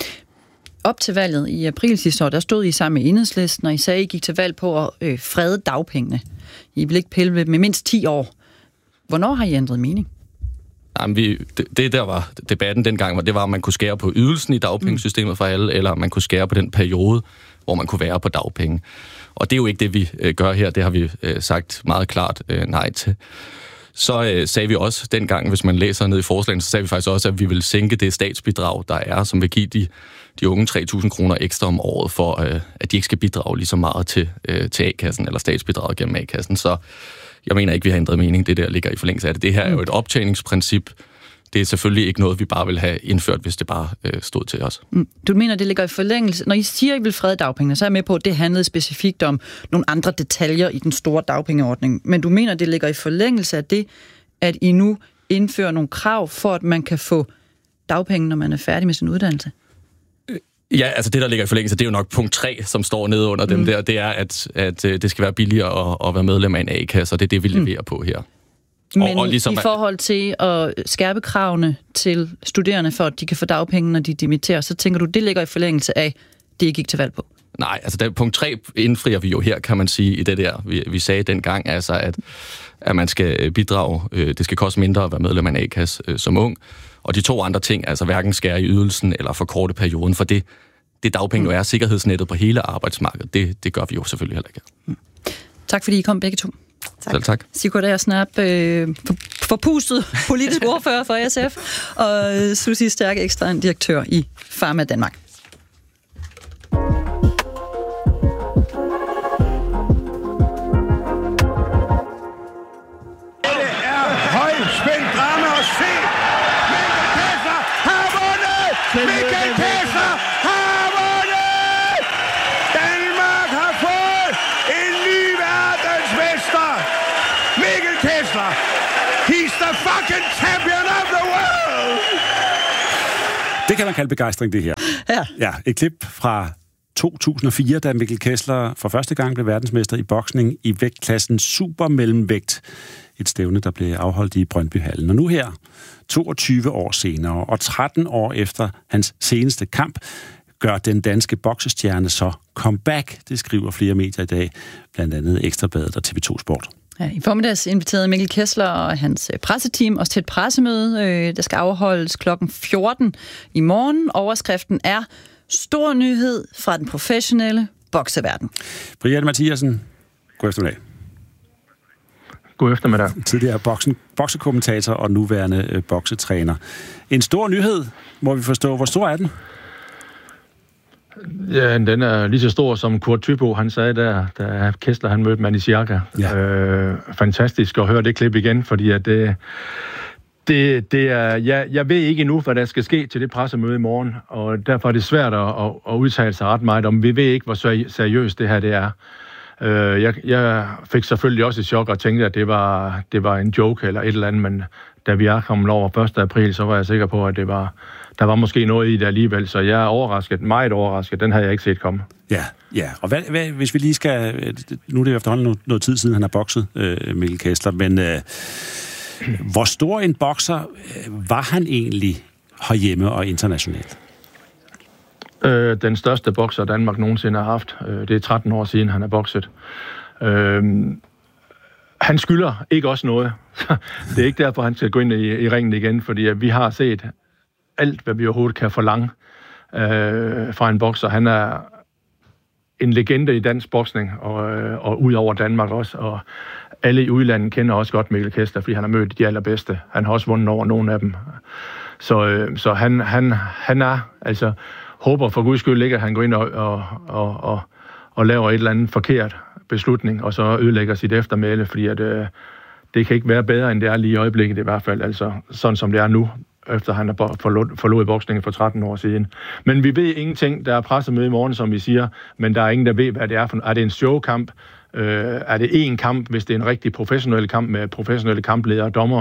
Op til valget i april sidste år, der stod I sammen med Enhedslisten, og I sagde, at I gik til valg på at øh, frede dagpengene. I vil ikke pille med mindst ti år. Hvornår har I ændret mening? Jamen, vi, det, det, der var debatten dengang, det var, om man kunne skære på ydelsen i dagpengesystemet for alle, eller om man kunne skære på den periode, hvor man kunne være på dagpenge. Og det er jo ikke det, vi øh, gør her. Det har vi øh, sagt meget klart øh, nej til. Så øh, sagde vi også dengang, hvis man læser ned i forslagene, så sagde vi faktisk også, at vi vil sænke det statsbidrag, der er, som vil give de, de unge tre tusind kroner ekstra om året, for øh, at de ikke skal bidrage lige så meget til, øh, til A-kassen, eller statsbidraget gennem A-kassen. Så jeg mener ikke, vi har ændret mening. Det der ligger i forlængelse af det. Det her er jo et optjeningsprincip. Det er selvfølgelig ikke noget, vi bare vil have indført, hvis det bare øh, stod til os. Du mener, det ligger i forlængelse. Når I siger, at I vil frede dagpengene, så er jeg med på, at det handlede specifikt om nogle andre detaljer i den store dagpengeordning. Men du mener, det ligger i forlængelse af det, at I nu indfører nogle krav for, at man kan få dagpenge, når man er færdig med sin uddannelse? Ja, altså det, der ligger i forlængelse, det er jo nok punkt tre, som står nede under mm. dem der. Det er, at, at det skal være billigere at, at være medlem af en A-kasse, og det er det, vi leverer mm. på her. Men og, og ligesom, i forhold til at skærpe kravene til studerende, for at de kan få dagpenge, når de dimitterer, så tænker du, det ligger i forlængelse af det, I gik til valg på? Nej, altså der, punkt tre indfrier vi jo her, kan man sige, i det der. Vi, vi sagde dengang, altså, at, at man skal bidrage. Øh, det skal koste mindre at være medlem af en A-kasse øh, som ung. Og de to andre ting, altså hverken skære i ydelsen eller forkorte perioden, for det, det dagpenge jo er sikkerhedsnettet på hele arbejdsmarkedet. Det, det gør vi jo selvfølgelig heller ikke. Mm. Tak fordi I kom begge to. Tak. Selv tak. Sigurd Agersnap, øh, forpustet politisk ordfører for S F, og Susie Stærk, ekstern direktør i Pharma Danmark. Det er højspændt drama at se. Mikkel Kessler har vundet! Mikkel Kessler har vundet! Danmark har fået en ny verdensmester! Mikkel Kessler! He's the fucking champion of the world! Det kan man kalde begejstring, det her. Ja. Ja, et klip fra to tusind og fire, da Mikkel Kessler for første gang blev verdensmester i boksning i vægtklassen supermellemvægt. Et stævne, der blev afholdt i Brøndbyhallen. Og nu her, toogtyve år senere og tretten år efter hans seneste kamp, gør den danske boksestjerne så comeback. Det skriver flere medier i dag, blandt andet Ekstrabladet og T V to Sport. Ja, i formiddags inviterede Mikkel Kessler og hans presseteam også til et pressemøde, øh, der skal afholdes klokken fjorten i morgen. Overskriften er stor nyhed fra den professionelle bokseverden. Brian Mathiasen, god eftermiddag. God eftermiddag. Tidligere boksen, boksekommentator og nuværende øh, boksetræner. En stor nyhed, må vi forstå. Hvor stor er den? Ja, den er lige så stor som Kurt Thybo, han sagde der, da Kessler han mødte Manny Siaka. Ja. Øh, fantastisk at høre det klip igen, fordi at det, det, det er, jeg, jeg ved ikke endnu, hvad der skal ske til det pressemøde i morgen, og derfor er det svært at, at, at udtale sig ret meget om. Vi ved ikke, hvor seriøst det her det er. Øh, jeg, jeg fik selvfølgelig også et chok og tænkte, at det var, det var en joke eller et eller andet, men da vi er kommet over første april, så var jeg sikker på, at det var, der var måske noget i det alligevel, så jeg er overrasket, meget overrasket. Den havde jeg ikke set komme. Ja, ja. Og hvad, hvad, hvis vi lige skal... Nu er det efterhånden noget, noget tid siden, han har bokset, øh, Mikkel Kessler, men øh, hvor stor en bokser øh, var han egentlig herhjemme og internationalt? Øh, den største bokser, Danmark nogensinde har haft. Øh, det er tretten år siden, han har bokset. Øh, han skylder ikke også noget. Det er ikke derfor, han skal gå ind i, i ringen igen, fordi at vi har set alt, hvad vi overhovedet kan forlange øh, fra en bokser. Han er en legende i dansk boksning, og, og ud over Danmark også, og alle i udlandet kender også godt Mikkel Kessler, fordi han har mødt de allerbedste. Han har også vundet over nogle af dem. Så, så han, han, han er, altså, håber for guds skyld ikke, at han går ind og, og, og, og, og laver et eller andet forkert beslutning, og så ødelægger sit eftermæle, fordi at, øh, det kan ikke være bedre, end det er lige i øjeblikket i hvert fald, altså sådan som det er nu, efter han har forlået boksningen for tretten år siden. Men vi ved ingenting. Der er pressemøde i morgen, som vi siger, men der er ingen, der ved, hvad det er for. Er det en showkamp? Øh, er det en kamp, hvis det er en rigtig professionel kamp med professionelle kampledere og dommer?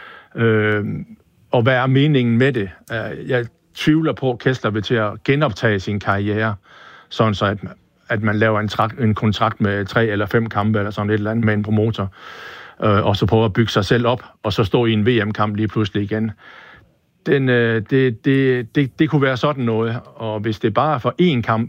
Øh, og hvad er meningen med det? Jeg tvivler på, at Kessler vil til at genoptage sin karriere, sådan så at, at man laver en, trak, en kontrakt med tre eller fem kampe, eller sådan et eller andet med en promotor, øh, og så prøve at bygge sig selv op, og så stå i en V M-kamp lige pludselig igen. Den, øh, det, det, det, det kunne være sådan noget, og hvis det bare er for én kamp,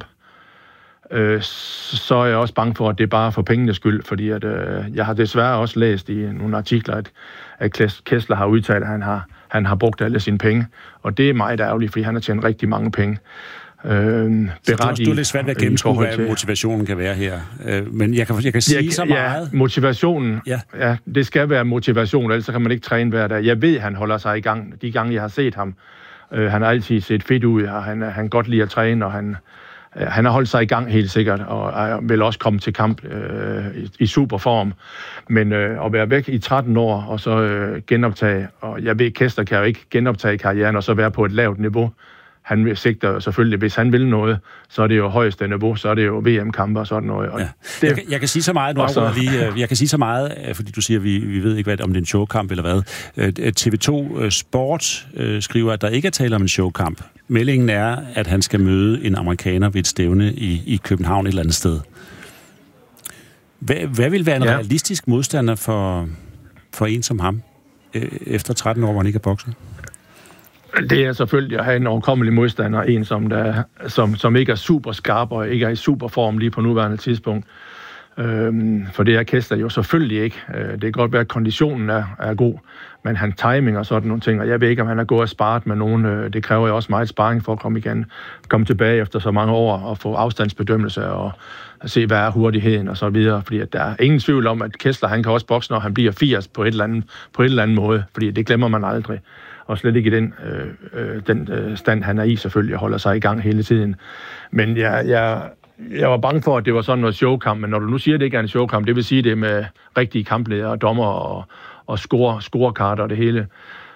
øh, så er jeg også bange for, at det er bare for pengenes skyld, fordi at, øh, jeg har desværre også læst i nogle artikler, at, at Kessler har udtalt, at han har, han har brugt alle sine penge, og det er meget ærgerligt, fordi han har tjent rigtig mange penge. Øh, så du, du er lidt svært ved at gennemskue, hvad til... motivationen kan være her. Øh, men jeg kan, jeg kan sige ja, så meget. Ja, motivationen, ja. ja, det skal være motivation, ellers kan man ikke træne hver dag. Jeg ved, han holder sig i gang. De gange, jeg har set ham, øh, han har altid set fedt ud, og han, han godt lide at træne, og han, øh, han har holdt sig i gang helt sikkert, og øh, vil også komme til kamp øh, i, i superform. Men øh, at være væk i tretten år, og så øh, genoptage, og jeg ved, Kessler kan jo ikke genoptage karrieren, og så være på et lavt niveau. Han sigter selvfølgelig, hvis han vil noget, så er det jo højeste niveau, så er det jo V M-kampe og sådan noget. Og ja. det, jeg, kan, jeg kan sige så meget, nu så... lige, jeg kan sige så meget, fordi du siger, vi, vi ved ikke, hvad, om det er en showkamp eller hvad. T V to Sport skriver, at der ikke er tale om en showkamp. Meldingen er, at han skal møde en amerikaner ved et stævne i, i København et eller andet sted. Hvad, hvad vil være en ja. realistisk modstander for, for en som ham, efter tretten år, hvor han ikke er bokser? Det er selvfølgelig at have en overkommelig modstander, en som, der, som, som ikke er super skarp og ikke er i super form lige på nuværende tidspunkt. Øhm, for det er Kessler jo selvfølgelig ikke. Øh, det kan godt være, at konditionen er, er god, men han timing og sådan nogle ting, og jeg ved ikke, om han er gået og sparet med nogen. Øh, det kræver jo også meget sparring for at komme igen, komme tilbage efter så mange år og få afstandsbedømmelse og se, hvad er hurtigheden og så videre. Fordi at der er ingen tvivl om, at Kessler, han kan også bokse, når han bliver firs på et eller andet, på et eller andet måde, fordi det glemmer man aldrig. Og slet ikke i den, øh, øh, den øh, stand, han er i, selvfølgelig, holder sig i gang hele tiden. Men jeg, jeg, jeg var bange for, at det var sådan noget showkamp, men når du nu siger, at det ikke er en showkamp, det vil sige, det med rigtige kampledere og dommer og, og score, scorekarter og det hele.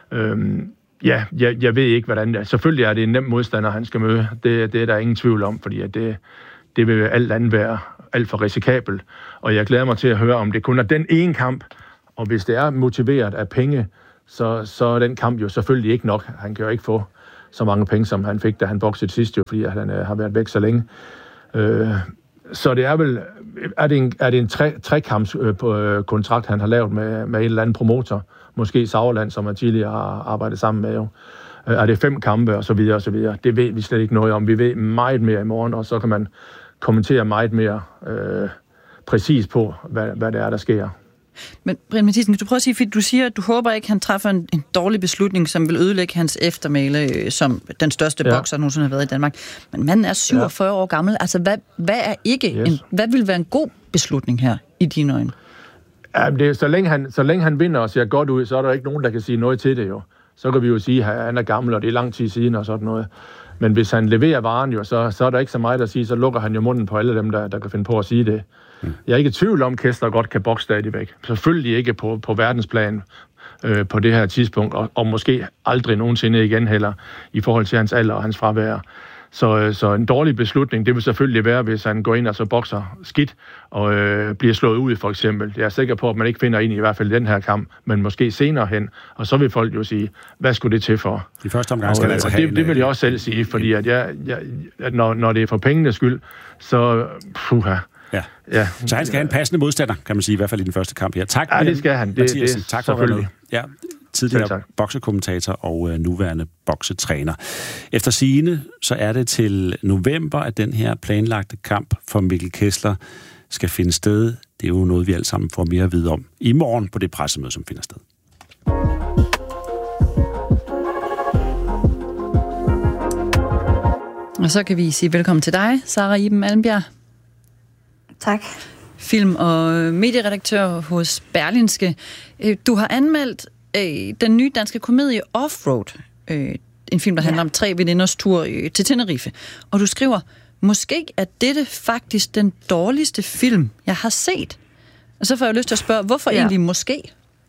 Øhm, ja, jeg, jeg ved ikke, hvordan det er. Selvfølgelig er det en nem modstander, han skal møde. Det, det er der ingen tvivl om, fordi at det, det vil alt andet være alt for risikabelt. Og jeg glæder mig til at høre, om det kun er den ene kamp, og hvis det er motiveret af penge, Så, så er den kamp jo selvfølgelig ikke nok. Han kan jo ikke få så mange penge, som han fik, da han boksede sidst, jo, fordi han øh, har været væk så længe. Øh, så det er vel... Er det en, er det en tre, trekamps-kontrakt, øh, han har lavet med, med en eller anden promotor? Måske Sauerland, som han tidligere har arbejdet sammen med, jo. Øh, er det fem kampe, og så videre, og så videre? Det ved vi slet ikke noget om. Vi ved meget mere i morgen, og så kan man kommentere meget mere øh, præcis på, hvad, hvad det er, der sker. Men Brian Mathisen, kan du prøve at sige, fordi du siger, at du håber ikke, han træffer en, en dårlig beslutning, som vil ødelægge hans eftermæle, øh, som den største ja. bokser nogensinde har været i Danmark. Men manden er syvogfyrre ja. år gammel. Altså, hvad, hvad er ikke yes. en, hvad vil være en god beslutning her, i dine øjne? Ja, det er, så, længe han, så længe han vinder og ser godt ud, så er der ikke nogen, der kan sige noget til det jo. Så kan vi jo sige, at han er gammel, og det er lang tid siden og sådan noget. Men hvis han leverer varen jo, så, så er der ikke så meget at sige, så lukker han jo munden på alle dem, der, der kan finde på at sige det. Mm. Jeg er ikke i tvivl om, at Kessler godt kan bokse stadigvæk. Selvfølgelig ikke på, på verdensplan øh, på det her tidspunkt, og, og måske aldrig nogensinde igen heller, i forhold til hans alder og hans fravær. Så, så en dårlig beslutning, det vil selvfølgelig være, hvis han går ind og så bokser skidt og øh, bliver slået ud, for eksempel. Jeg er sikker på, at man ikke finder ind i, i hvert fald den her kamp, men måske senere hen. Og så vil folk jo sige, hvad skulle det til for? I første omgang skal og, altså have det, det vil jeg også selv sige, fordi at jeg, jeg, at når, når det er for pengenes skyld, så puha. Ja. ja. Så han skal have en passende modstander, kan man sige, i hvert fald i den første kamp her. Tak, ja, det skal han. Det, Mathias, det, tak for at være med. Ja. Tidligere boksekommentator og øh, nuværende boksetræner. Efter sigende, så er det til november, at den her planlagte kamp for Mikkel Kessler skal finde sted. Det er jo noget, vi alle sammen får mere at vide om i morgen på det pressemøde, som finder sted. Og så kan vi sige velkommen til dig, Sara Iben Almbjerg. Tak. Film- og medieredaktør hos Berlingske. Du har anmeldt øh, den nye danske komedie Offroad, øh, en film, der handler ja. om tre veninders tur øh, til Tenerife. Og du skriver, måske er dette faktisk den dårligste film, jeg har set. Og så får jeg lyst til at spørge, hvorfor ja. egentlig måske?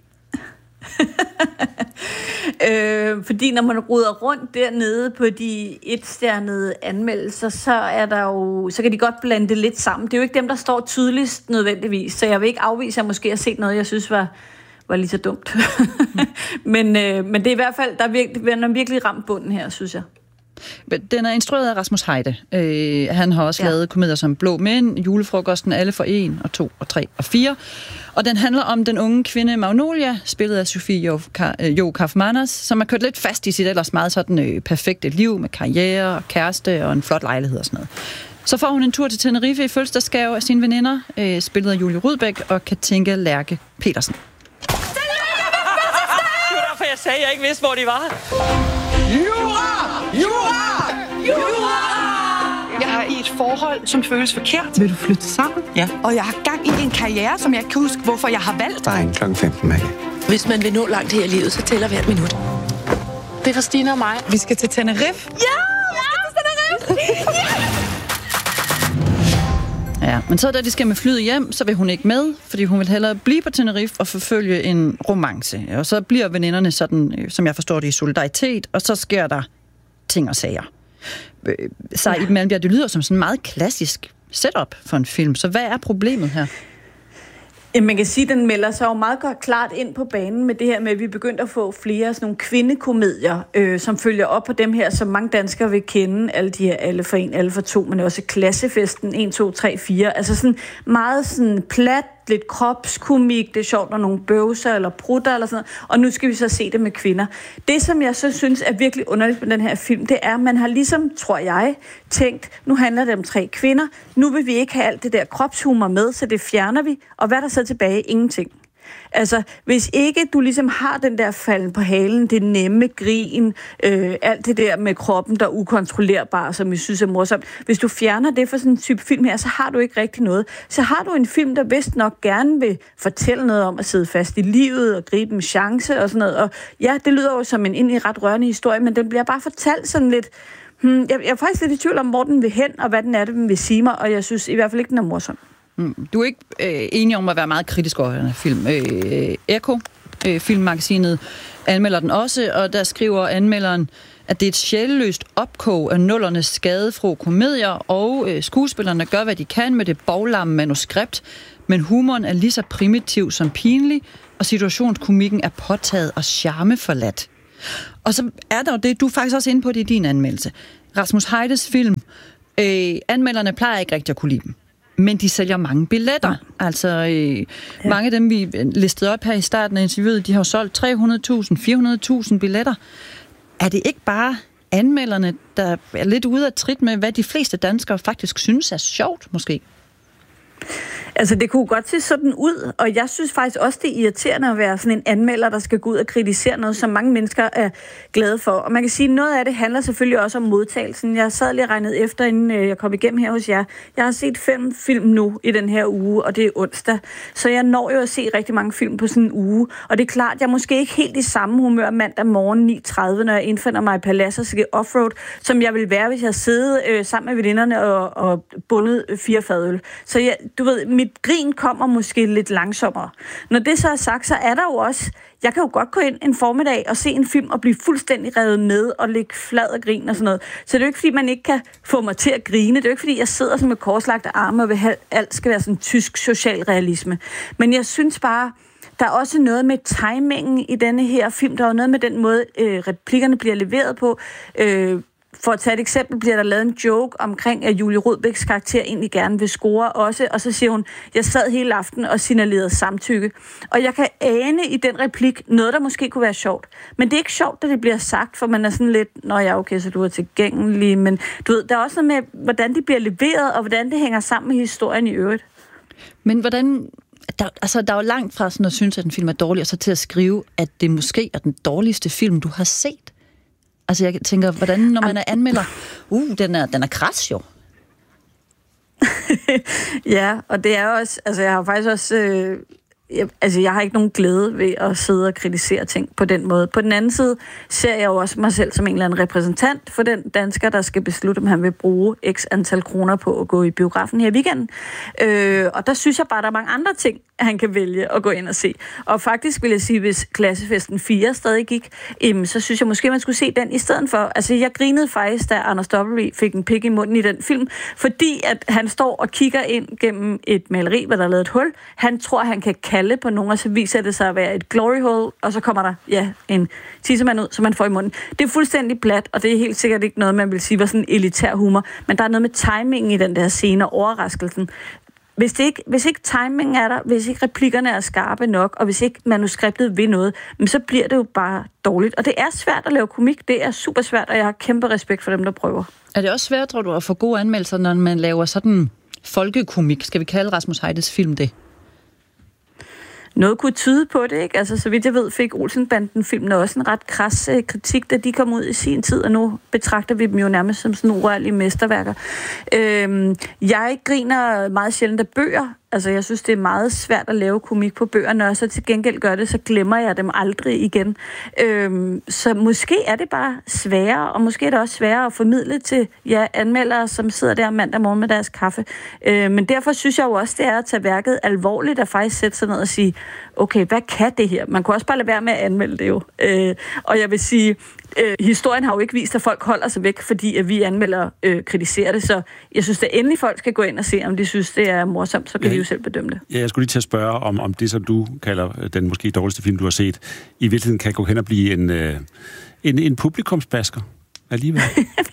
øh, fordi når man ruder rundt dernede på de etstjernede anmeldelser, så er der jo, så kan de godt blande det lidt sammen. Det er jo ikke dem, der står tydeligst nødvendigvis, så jeg vil ikke afvise, at jeg måske har set noget, jeg synes var, var lige så dumt. men, øh, men det er i hvert fald, der er virkelig, der er virkelig ramt bunden her, synes jeg. Den er instrueret af Rasmus Heide. Øh, han har også ja. lavet komedier som Blå Mænd, Julefrokosten, Alle for en, og to, og tre, og fire. Og den handler om den unge kvinde Magnolia, spillet af Sofie Jo Kaufmanns, som er kørt lidt fast i sit ellers meget sådan øh, perfekte liv med karriere og kæreste og en flot lejlighed og sådan noget. Så får hun en tur til Tenerife i fødselsdagsgave af sine veninder, øh, spillet af Julie Rudbæk og Katinka Lærke Petersen. Det var derfor, jeg sagde, at jeg ikke vidste, hvor de var. Jura! Jura! Jura! Jeg er i et forhold, som føles forkert. Vil du flytte sammen? Ja. Og jeg har gang i en karriere, som jeg ikke kan huske, hvorfor jeg har valgt. Der er en klokken femten, Maggie. Hvis man vil nå langt her i livet, så tæller hvert minut. Det er for Stine og mig. Vi skal til Tenerife. Ja! Vi skal til Tenerife! Ja! Ja, men så da de skal med flyet hjem, så vil hun ikke med, fordi hun vil hellere blive på Tenerife og forfølge en romance. Og så bliver veninderne sådan, som jeg forstår det, i solidaritet, og så sker der ting og sager. Så i Malmbjerg, det lyder som sådan en meget klassisk setup for en film. Så hvad er problemet her? Man kan sige, at den melder sig jo meget godt klart ind på banen med det her med, at vi begyndte at få flere sådan nogle kvindekomedier, øh, som følger op på dem her, som mange danskere vil kende. Alle de her Alle for en, Alle for to, men også Klassefesten en, to, tre, fire. Altså sådan meget sådan plat, lidt kropskomik, det er sjovt, når nogle bøvser eller prutter eller sådan noget. Og nu skal vi så se det med kvinder. Det, som jeg så synes er virkelig underligt med den her film, det er, at man har ligesom, tror jeg, tænkt, nu handler det om tre kvinder, nu vil vi ikke have alt det der kropshumor med, så det fjerner vi. Og hvad er der så tilbage? Ingenting. Altså, hvis ikke du ligesom har den der falden på halen, det nemme grin, øh, alt det der med kroppen, der er ukontrollerbar, som vi synes er morsomt. Hvis du fjerner det for sådan en type film her, så har du ikke rigtig noget. Så har du en film, der vist nok gerne vil fortælle noget om at sidde fast i livet og gribe en chance og sådan noget. Og ja, det lyder jo som en egentlig ret rørende historie, men den bliver bare fortalt sådan lidt. Hmm, jeg, jeg er faktisk lidt i tvivl om, hvor den vil hen, og hvad den er, den vil sige mig, og jeg synes i hvert fald ikke, den er morsom. Du er ikke øh, enig om at være meget kritisk over den her film. Øh, Eko, øh, filmmagasinet, anmelder den også, og der skriver anmelderen, at det er et sjælløst opkog af nullernes skadefro komedier, og øh, skuespillerne gør, hvad de kan med det boglamme manuskript, men humoren er lige så primitiv som pinlig, og situationskomikken er påtaget og charmeforladt. Og så er der jo det, du er faktisk også inde på det i din anmeldelse. Rasmus Heides film, øh, anmelderne plejer ikke rigtig at kunne lide dem. Men de sælger mange billetter. Ja. Altså, øh, ja. mange af dem, vi listede op her i starten af interviewet, de har solgt tre hundrede tusind, fire hundrede tusind billetter. Er det ikke bare anmelderne, der er lidt ude af trit med, hvad de fleste danskere faktisk synes er sjovt, måske? Altså, det kunne godt se sådan ud, og jeg synes faktisk også, det er irriterende at være sådan en anmelder, der skal gå ud og kritisere noget, som mange mennesker er glade for. Og man kan sige, at noget af det handler selvfølgelig også om modtagelsen. Jeg sad lige regnet efter, inden jeg kom igennem her hos jer. Jeg har set fem film nu i den her uge, og det er onsdag. Så jeg når jo at se rigtig mange film på sådan en uge. Og det er klart, jeg er måske ikke helt i samme humør mandag morgen ni tredive, når jeg indfinder mig i Palads og skal offroad, som jeg ville være, hvis jeg sidder øh, sammen med veninderne og, og bundet fire fadøl. Så jeg, du ved, mit grin kommer måske lidt langsommere. Når det så er sagt, så er der jo også, jeg kan jo godt gå ind en formiddag og se en film og blive fuldstændig revet med og ligge flad og grin og sådan noget. Så det er jo ikke, fordi man ikke kan få mig til at grine. Det er jo ikke, fordi jeg sidder som med korslagte arme og vil have, alt skal være sådan tysk socialrealisme. Men jeg synes bare, der er også noget med timingen i denne her film. Der er noget med den måde, øh, replikkerne bliver leveret på. Øh, For at tage et eksempel, bliver der lavet en joke omkring, at Julie Rudbæks karakter egentlig gerne vil score også, og så siger hun, jeg sad hele aften og signalerede samtykke. Og jeg kan ane i den replik noget, der måske kunne være sjovt. Men det er ikke sjovt, da det bliver sagt, for man er sådan lidt, nå ja, okay, så du er tilgængelig, men du ved, der er også noget med, hvordan det bliver leveret, og hvordan det hænger sammen med historien i øvrigt. Men hvordan, der, altså der er jo langt fra sådan at synes, at en film er dårlig, og så til at skrive, at det måske er den dårligste film, du har set. Altså jeg tænker, hvordan, når man er anmelder, uh, den er, den er kras jo. Ja, og det er også, altså jeg har faktisk også, øh, jeg, altså jeg har ikke nogen glæde ved at sidde og kritisere ting på den måde. På den anden side ser jeg jo også mig selv som en eller anden repræsentant for den dansker, der skal beslutte, om han vil bruge x antal kroner på at gå i biografen her i weekenden. Øh, og der synes jeg bare, der er mange andre ting, han kan vælge at gå ind og se. Og faktisk vil jeg sige, hvis Klassefesten fire stadig gik, jamen, så synes jeg måske, man skulle se den i stedet for. Altså, jeg grinede faktisk, da Anders W. fik en pik i munden i den film, fordi at han står og kigger ind gennem et maleri, hvor der er lavet et hul. Han tror, han kan kalde på nogen, og så viser det sig at være et glory hole, og så kommer der, ja, en tissemand ud, som man får i munden. Det er fuldstændig plat, og det er helt sikkert ikke noget, man vil sige var sådan elitær humor, men der er noget med timingen i den der scene og overraskelsen. Hvis, det ikke, hvis ikke timingen er der, hvis ikke replikkerne er skarpe nok, og hvis ikke manuskriptet vil noget, så bliver det jo bare dårligt. Og det er svært at lave komik, det er super svært, og jeg har kæmpe respekt for dem, der prøver. Er det også svært, tror du, at få gode anmeldelser, når man laver sådan folkekomik? Skal vi kalde Rasmus Heides film det? Noget kunne tyde på det, ikke? Altså, så vidt jeg ved, fik Olsenbanden-filmen også en ret kras øh, kritik, da de kom ud i sin tid, og nu betragter vi dem jo nærmest som sådan urørlige mesterværker. Øhm, jeg griner meget sjældent af bøger. Altså, jeg synes, det er meget svært at lave komik på bøgerne, og så til gengæld gør det, så glemmer jeg dem aldrig igen. Øhm, så måske er det bare sværere, og måske er det også sværere at formidle til ja, anmeldere, som sidder der mandag morgen med deres kaffe. Øhm, men derfor synes jeg jo også, det er at tage værket alvorligt, at faktisk sætte sig ned og sige, okay, hvad kan det her? Man kunne også bare lade være med at anmelde det jo. Øh, og jeg vil sige, øh, historien har jo ikke vist, at folk holder sig væk, fordi at vi anmelder øh, kritiserer det, så jeg synes, at endelig folk skal gå ind og se, om de synes, det er morsomt, så kan ja. de jo selv bedømme det. Ja, jeg skulle lige til at spørge, om, om det, som du kalder den måske dårligste film, du har set, i virkeligheden kan gå hen og blive en, øh, en, en publikumsbasker alligevel.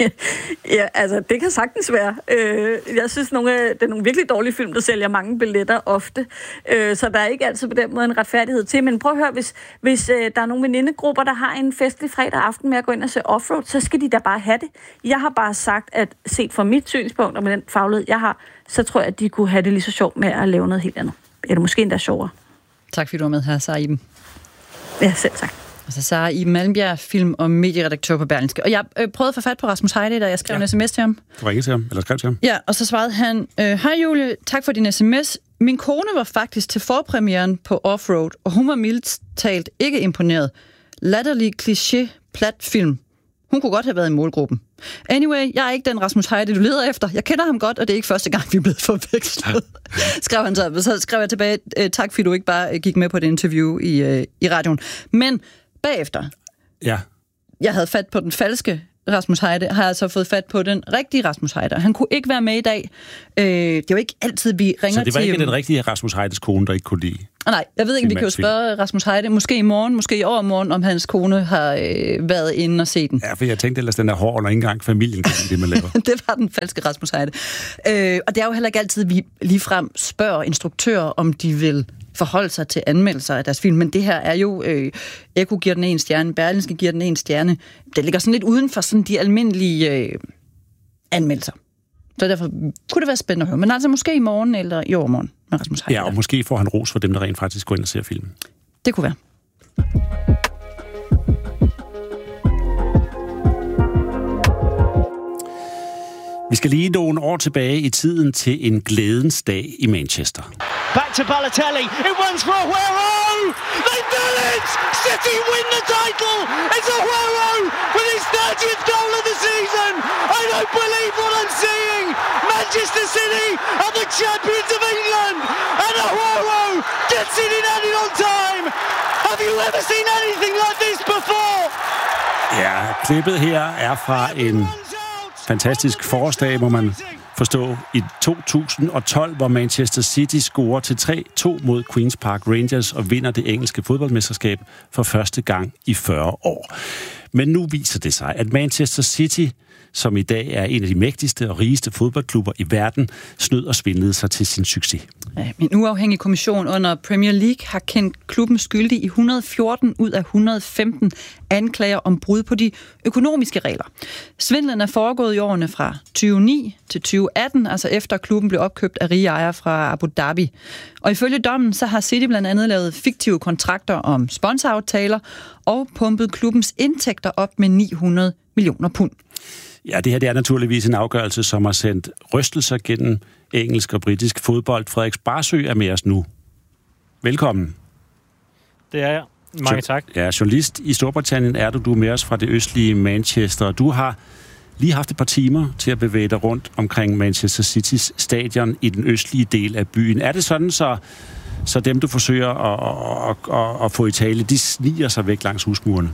Ja, altså, det kan sagtens være. Øh, jeg synes, nogle af, det er nogle virkelig dårlige film, der sælger mange billetter ofte, øh, så der er ikke altid på den måde en retfærdighed til. Men prøv at høre, hvis, hvis øh, der er nogle venindegrupper, der har en festlig fredag aften med at gå ind og se offroad, så skal de da bare have det. Jeg har bare sagt, at set fra mit synspunkt og med den faglighed, jeg har, så tror jeg, at de kunne have det lige så sjovt med at lave noget helt andet. Eller måske endda sjovere. Tak fordi du var med her, Sara Iben. Ja, selv tak. Og så Sara Iben Malmbjerg, film- og medieredaktør på Berlingske. Og jeg øh, prøvede at få fat på Rasmus Heide, da jeg skrev ja. en sms til ham. Du ringede til ham, eller skrev til ham? Ja, og så svarede han, hej Julie, tak for din sms. Min kone var faktisk til forpremieren på Offroad, og hun var mildt talt ikke imponeret. Latterlig kliché, plat film. Hun kunne godt have været i målgruppen. Anyway, jeg er ikke den Rasmus Heide, du leder efter. Jeg kender ham godt, og det er ikke første gang, vi er blevet forvekslet. skrev han så. Så skrev jeg tilbage, tak fordi du ikke bare gik med på det interview i, i radioen. Men bagefter, ja. jeg havde fat på den falske Rasmus Heide, har jeg så fået fat på den rigtige Rasmus Heide. Han kunne ikke være med i dag. Øh, det er jo ikke altid, vi ringer til... Så det var ikke den rigtige Rasmus Heides kone, der ikke kunne lide? Nej, jeg ved ikke, vi kan jo spørge Rasmus Heide, måske i morgen, måske i overmorgen, om hans kone har øh, været inde og set den. Ja, for jeg tænkte ellers, den er hård, når ikke engang familien kan det, man laver. Det var den falske Rasmus Heide. Øh, og det er jo heller ikke altid, vi ligefrem spørger instruktører, om de vil forholde sig til anmeldelser af deres film, men det her er jo, øh, Eko giver den en stjerne, Berlingske giver den en stjerne. Det ligger sådan lidt uden for sådan de almindelige øh, anmeldelser. Så derfor kunne det være spændende at høre. Men altså måske i morgen eller i overmorgen med Rasmus Heide. Ja, og måske får han ros for dem, der rent faktisk går ind og ser filmen. Det kunne være. Vi skal lige nogle år tilbage i tiden til en glædens dag i Manchester. Back to Balotelli. It runs for Aguero. They've done it! City win the title. It's Aguero with his thirtieth goal of the season. I don't believe what I'm seeing. Manchester City are the champions of England, and Aguero gets it in added on time. Have you ever seen anything like this before? Ja, klippet her er fra en fantastisk forårsdag, må man forstå, i to tusind og tolv, hvor Manchester City scorer til tre to mod Queen's Park Rangers og vinder det engelske fodboldmesterskab for første gang i fyrre år. Men nu viser det sig, at Manchester City, som i dag er en af de mægtigste og rigeste fodboldklubber i verden, snød og svindlede sig til sin succes. Ja, en uafhængig kommission under Premier League har kendt klubben skyldig i et hundrede og fjorten ud af et hundrede og femten anklager om brud på de økonomiske regler. Svindlen er foregået i årene fra tyve nul ni til tyve atten, altså efter klubben blev opkøbt af rige ejere fra Abu Dhabi. Og ifølge dommen, så har City blandt andet lavet fiktive kontrakter om sponsoraftaler og pumpet klubbens indtægter op med ni hundrede millioner pund. Ja, det her det er naturligvis en afgørelse, som har sendt rystelser gennem engelsk og britisk fodbold. Frederik Sparsø er med os nu. Velkommen. Det er jeg. Mange tak. Ja, journalist i Storbritannien er du. Du er med os fra det østlige Manchester. Du har lige haft et par timer til at bevæge dig rundt omkring Manchester Citys stadion i den østlige del af byen. Er det sådan, så, så dem, du forsøger at, at, at, at få i tale, de sniger sig væk langs husmurene?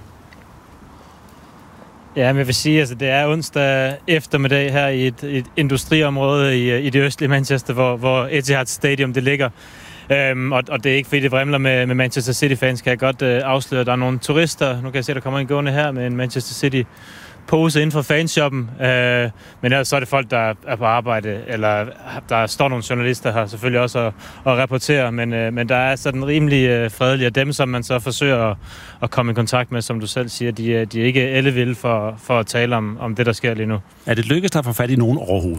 Ja, men jeg vil sige, altså det er onsdag eftermiddag her i et, et industriområde i, i det østlige Manchester, hvor, hvor Etihad Stadium det ligger. Øhm, og, og det er ikke fordi det vrimler med, med Manchester City-fans, kan jeg godt øh, afsløre. Der er nogle turister, nu kan jeg se, der kommer en gående her med en Manchester City-pose inden for fanshoppen. Øh, men ellers så er det folk, der er på arbejde, eller der står nogle journalister her selvfølgelig også at, at rapportere, men, øh, men der er sådan rimelig øh, fredelige, og dem, som man så forsøger at, at komme i kontakt med, som du selv siger, de, de er ikke ellevilde for, for at tale om, om det, der sker lige nu. Er det lykkedes dig at få fat i nogen overhovedet?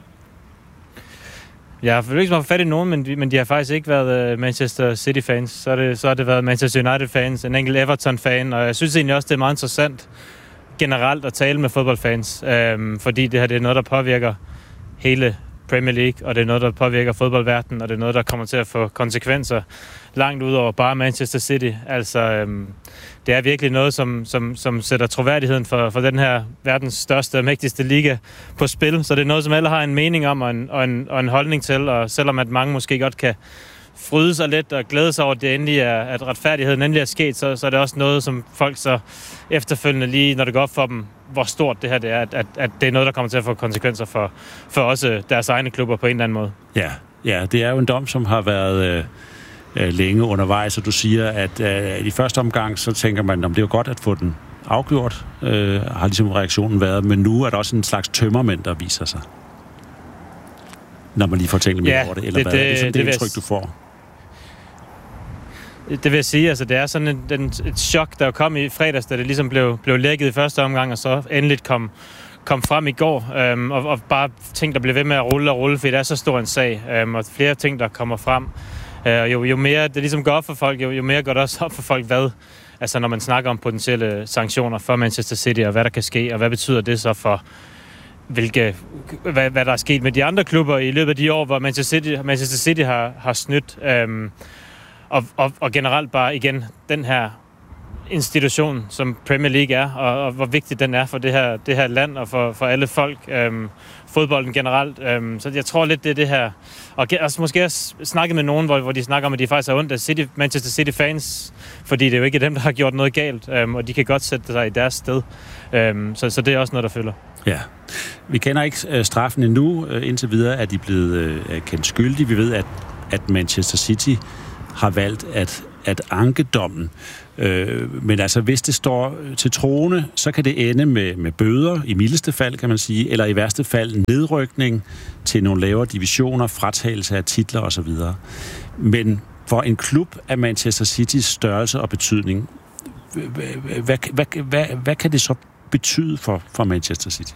Jeg har ikke fået fat i nogen, men de, men de har faktisk ikke været Manchester City-fans. Så har det, så har det været Manchester United-fans, en enkelt Everton-fan, og jeg synes egentlig også, det er meget interessant generelt at tale med fodboldfans, øhm, fordi det her det er noget, der påvirker hele Premier League, og det er noget, der påvirker fodboldverdenen, og det er noget, der kommer til at få konsekvenser langt ud over bare Manchester City. Altså, øhm, det er virkelig noget, som, som, som sætter troværdigheden for, for den her verdens største og mægtigste liga på spil. Så det er noget, som alle har en mening om og en, og en, og en holdning til, og selvom at mange måske godt kan fryde sig lidt og glæde sig over, at det endelig er, at retfærdigheden endelig er sket, så, så er det også noget, som folk så efterfølgende lige, når det går op for dem, hvor stort det her det er, at, at, at det er noget, der kommer til at få konsekvenser for, for også deres egne klubber på en eller anden måde. Ja, ja, det er jo en dom, som har været øh, længe undervejs, og du siger, at øh, i første omgang, så tænker man, om det er jo godt at få den afgjort, øh, har ligesom reaktionen været, men nu er der også en slags tømmermænd, der viser sig, når man lige får tænkt mere ja, over det, eller det, hvad det, er det, sådan, det, det indtryk, du får? Det vil jeg sige, altså det er sådan en, en, et chok, der kom i fredags, da det ligesom blev, blev lækket i første omgang, og så endeligt kom, kom frem i går, øhm, og, og bare ting, der bliver ved med at rulle og rulle, fordi det er så stor en sag, øhm, og flere ting, der kommer frem. Øh, jo, jo mere det ligesom går op for folk, jo, jo mere går det også op for folk, hvad, altså når man snakker om potentielle sanktioner for Manchester City, og hvad der kan ske, og hvad betyder det så for hvilke, hvad, hvad der er sket med de andre klubber i løbet af de år, hvor Manchester City, Manchester City har, har snydt. Øhm, Og, og, og generelt bare igen den her institution, som Premier League er, og, og hvor vigtig den er for det her, det her land og for, for alle folk, øhm, fodbolden generelt. Øhm, så jeg tror lidt, det er det her. Og altså, måske også snakket med nogen, hvor, hvor de snakker om, at de faktisk er ondt af City, Manchester City-fans, fordi det er jo ikke dem, der har gjort noget galt, øhm, og de kan godt sætte sig i deres sted. Øhm, så, så det er også noget, der følger. Ja. Vi kender ikke øh, straffen endnu. Øh, indtil videre er de blevet øh, kendt skyldige. Vi ved, at, at Manchester City har valgt at, at anke dommen. Øh, men altså, hvis det står til troende, så kan det ende med, med bøder, i mildeste fald, kan man sige, eller i værste fald nedrykning til nogle lavere divisioner, fratagelse af titler osv. Men for en klub af Manchester Citys størrelse og betydning, hvad, hvad, hvad, hvad, hvad kan det så betyde for, for Manchester City?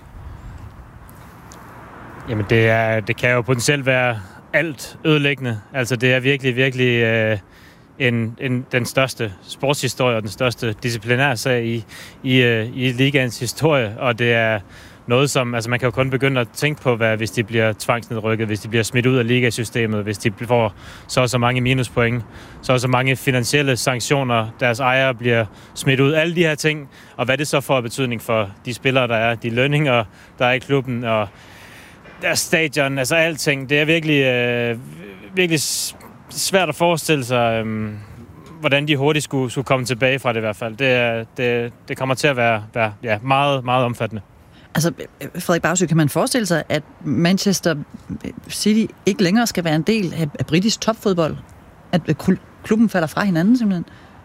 Jamen, det, er, det kan jo potentielt være alt ødelæggende. Altså, det er virkelig, virkelig øh, en, en, den største sportshistorie og den største disciplinærsag i, i, øh, i ligaens historie, og det er noget, som, altså man kan jo kun begynde at tænke på, hvad, hvis de bliver tvangsnedrykket, hvis de bliver smidt ud af ligasystemet, hvis de får så og så mange minuspoint, så og så mange finansielle sanktioner, deres ejere bliver smidt ud, alle de her ting, og hvad det så får betydning for de spillere, der er, de lønninger, der er i klubben, og deres stadion, altså alting. Det er virkelig, øh, virkelig svært at forestille sig, øh, hvordan de hurtigt skulle, skulle komme tilbage fra det i hvert fald. Det, er, det, det kommer til at være, være ja, meget, meget omfattende. Altså, Frederik Bagsø, kan man forestille sig, at Manchester City ikke længere skal være en del af, af britisk topfodbold? At klubben falder fra hinanden simpelthen?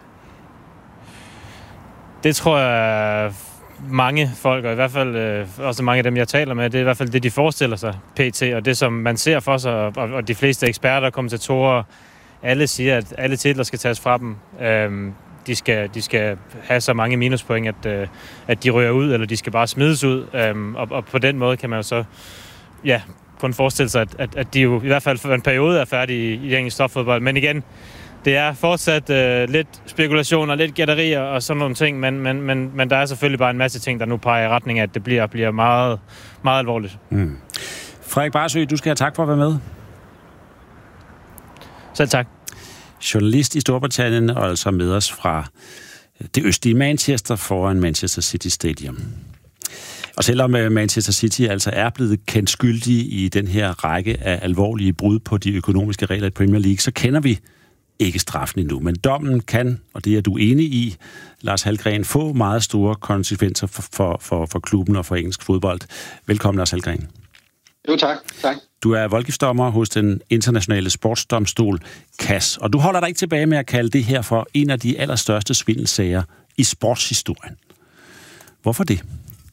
Det tror jeg mange folk, og i hvert fald øh, også mange af dem, jeg taler med, det er i hvert fald det, de forestiller sig, P T, og det, som man ser for sig, og, og de fleste eksperter, kommentatorer, alle siger, at alle titler skal tages fra dem. Øhm, de, skal, de skal have så mange minuspoint, at, øh, at de rører ud, eller de skal bare smides ud, øhm, og, og på den måde kan man jo så ja, kun forestille sig, at, at, at de jo i hvert fald for en periode er færdige i, i engelsk topfodbold. Men igen, det er fortsat øh, lidt spekulationer, lidt gætterier og sådan nogle ting, men, men, men, men der er selvfølgelig bare en masse ting, der nu peger i retning af, at det bliver, bliver meget, meget alvorligt. Mm. Frederik Barsøe, du skal have tak for at være med. Selv tak. Journalist i Storbritannien, og altså med os fra det østlige Manchester foran Manchester City Stadium. Og selvom Manchester City altså er blevet kendt skyldige i den her række af alvorlige brud på de økonomiske regler i Premier League, så kender vi ikke straffen endnu. Men dommen kan, og det er du enig i, Lars Hallgren, få meget store konsekvenser for, for, for, for klubben og for engelsk fodbold. Velkommen, Lars Hallgren. Jo, tak. tak. Du er voldgiftsdommer hos den internationale sportsdomstol C A S, og du holder dig ikke tilbage med at kalde det her for en af de allerstørste svindelsager i sportshistorien. Hvorfor det?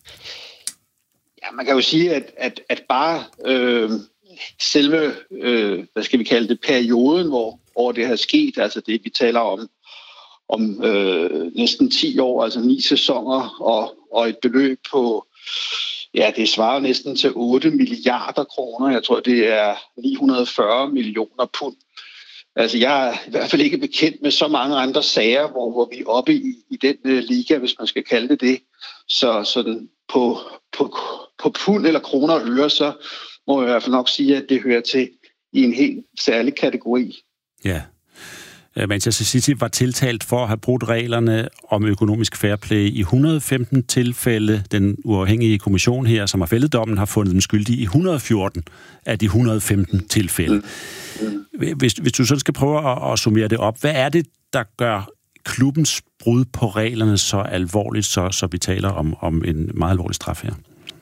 Ja, man kan jo sige, at, at, at bare øh, selve, øh, hvad skal vi kalde det, perioden, hvor, hvor det har sket, altså det, vi taler om, om øh, næsten ti år, altså ni sæsoner, og, og et beløb på, ja, det svarer næsten til otte milliarder kroner. Jeg tror, det er ni hundrede og fyrre millioner pund. Altså, jeg er i hvert fald ikke bekendt med så mange andre sager, hvor, hvor vi er oppe i, i den uh, liga, hvis man skal kalde det det. Så sådan på, på, på pund eller kroner og øre, så må jeg i hvert fald nok sige, at det hører til i en helt særlig kategori. Ja. Manchester City var tiltalt for at have brudt reglerne om økonomisk fair play i et hundrede og femten tilfælde. Den uafhængige kommission her, som har fældet dommen, har fundet dem skyldige i et hundrede og fjorten af de et hundrede og femten tilfælde. Mm. Mm. Hvis, hvis du sådan skal prøve at, at summere det op, hvad er det, der gør klubbens brud på reglerne så alvorligt, så, så vi taler om, om en meget alvorlig straf her?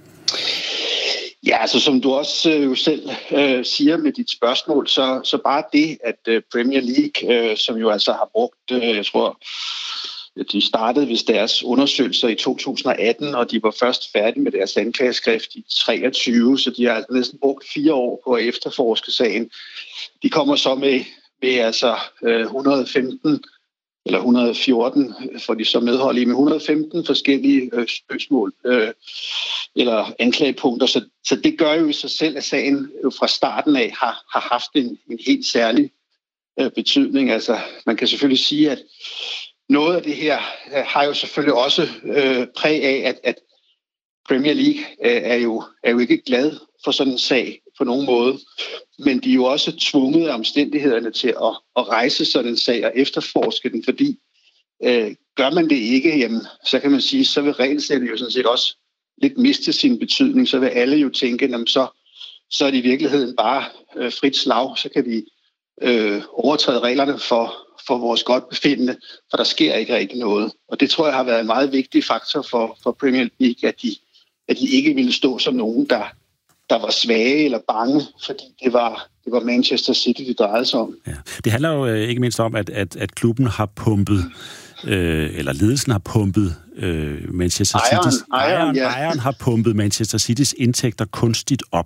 Ja, altså som du også øh, jo selv øh, siger med dit spørgsmål, så, så bare det, at øh, Premier League, øh, som jo altså har brugt, øh, jeg tror, de startede vist deres undersøgelser i to tusind og atten, og de var først færdige med deres anklageskrift i treogtyve, så de har altså næsten brugt fire år på at efterforske sagen. De kommer så med, med altså øh, et hundrede og femten eller et hundrede og fjorten, får de så medhold i, med et hundrede og femten forskellige øh, spørgsmål øh, eller anklagepunkter. Så, så det gør jo i sig selv, at sagen jo fra starten af har, har haft en, en helt særlig øh, betydning. Altså, man kan selvfølgelig sige, at noget af det her øh, har jo selvfølgelig også øh, præg af, at, at Premier League øh, er, jo, er jo ikke glad for sådan en sag på nogen måde. Men de er jo også tvunget af omstændighederne til at, at rejse sådan en sag og efterforske den, fordi øh, gør man det ikke, jamen, så kan man sige, så vil regelsættet jo sådan set også lidt miste sin betydning. Så vil alle jo tænke, jamen, så, så er det i virkeligheden bare øh, frit slag, så kan vi øh, overtræde reglerne for, for vores godt befindende, for der sker ikke rigtig noget. Og det tror jeg har været en meget vigtig faktor for, for Premier League, at de, at de ikke ville stå som nogen, der der var svage eller bange, fordi det var, det var Manchester City, det drejede sig om. Ja. Det handler jo øh, ikke mindst om, at, at, at klubben har pumpet, øh, eller ledelsen har pumpet øh, Manchester ejeren, City's... Ejeren, ejeren, ja. ejeren har pumpet Manchester Citys indtægter kunstigt op.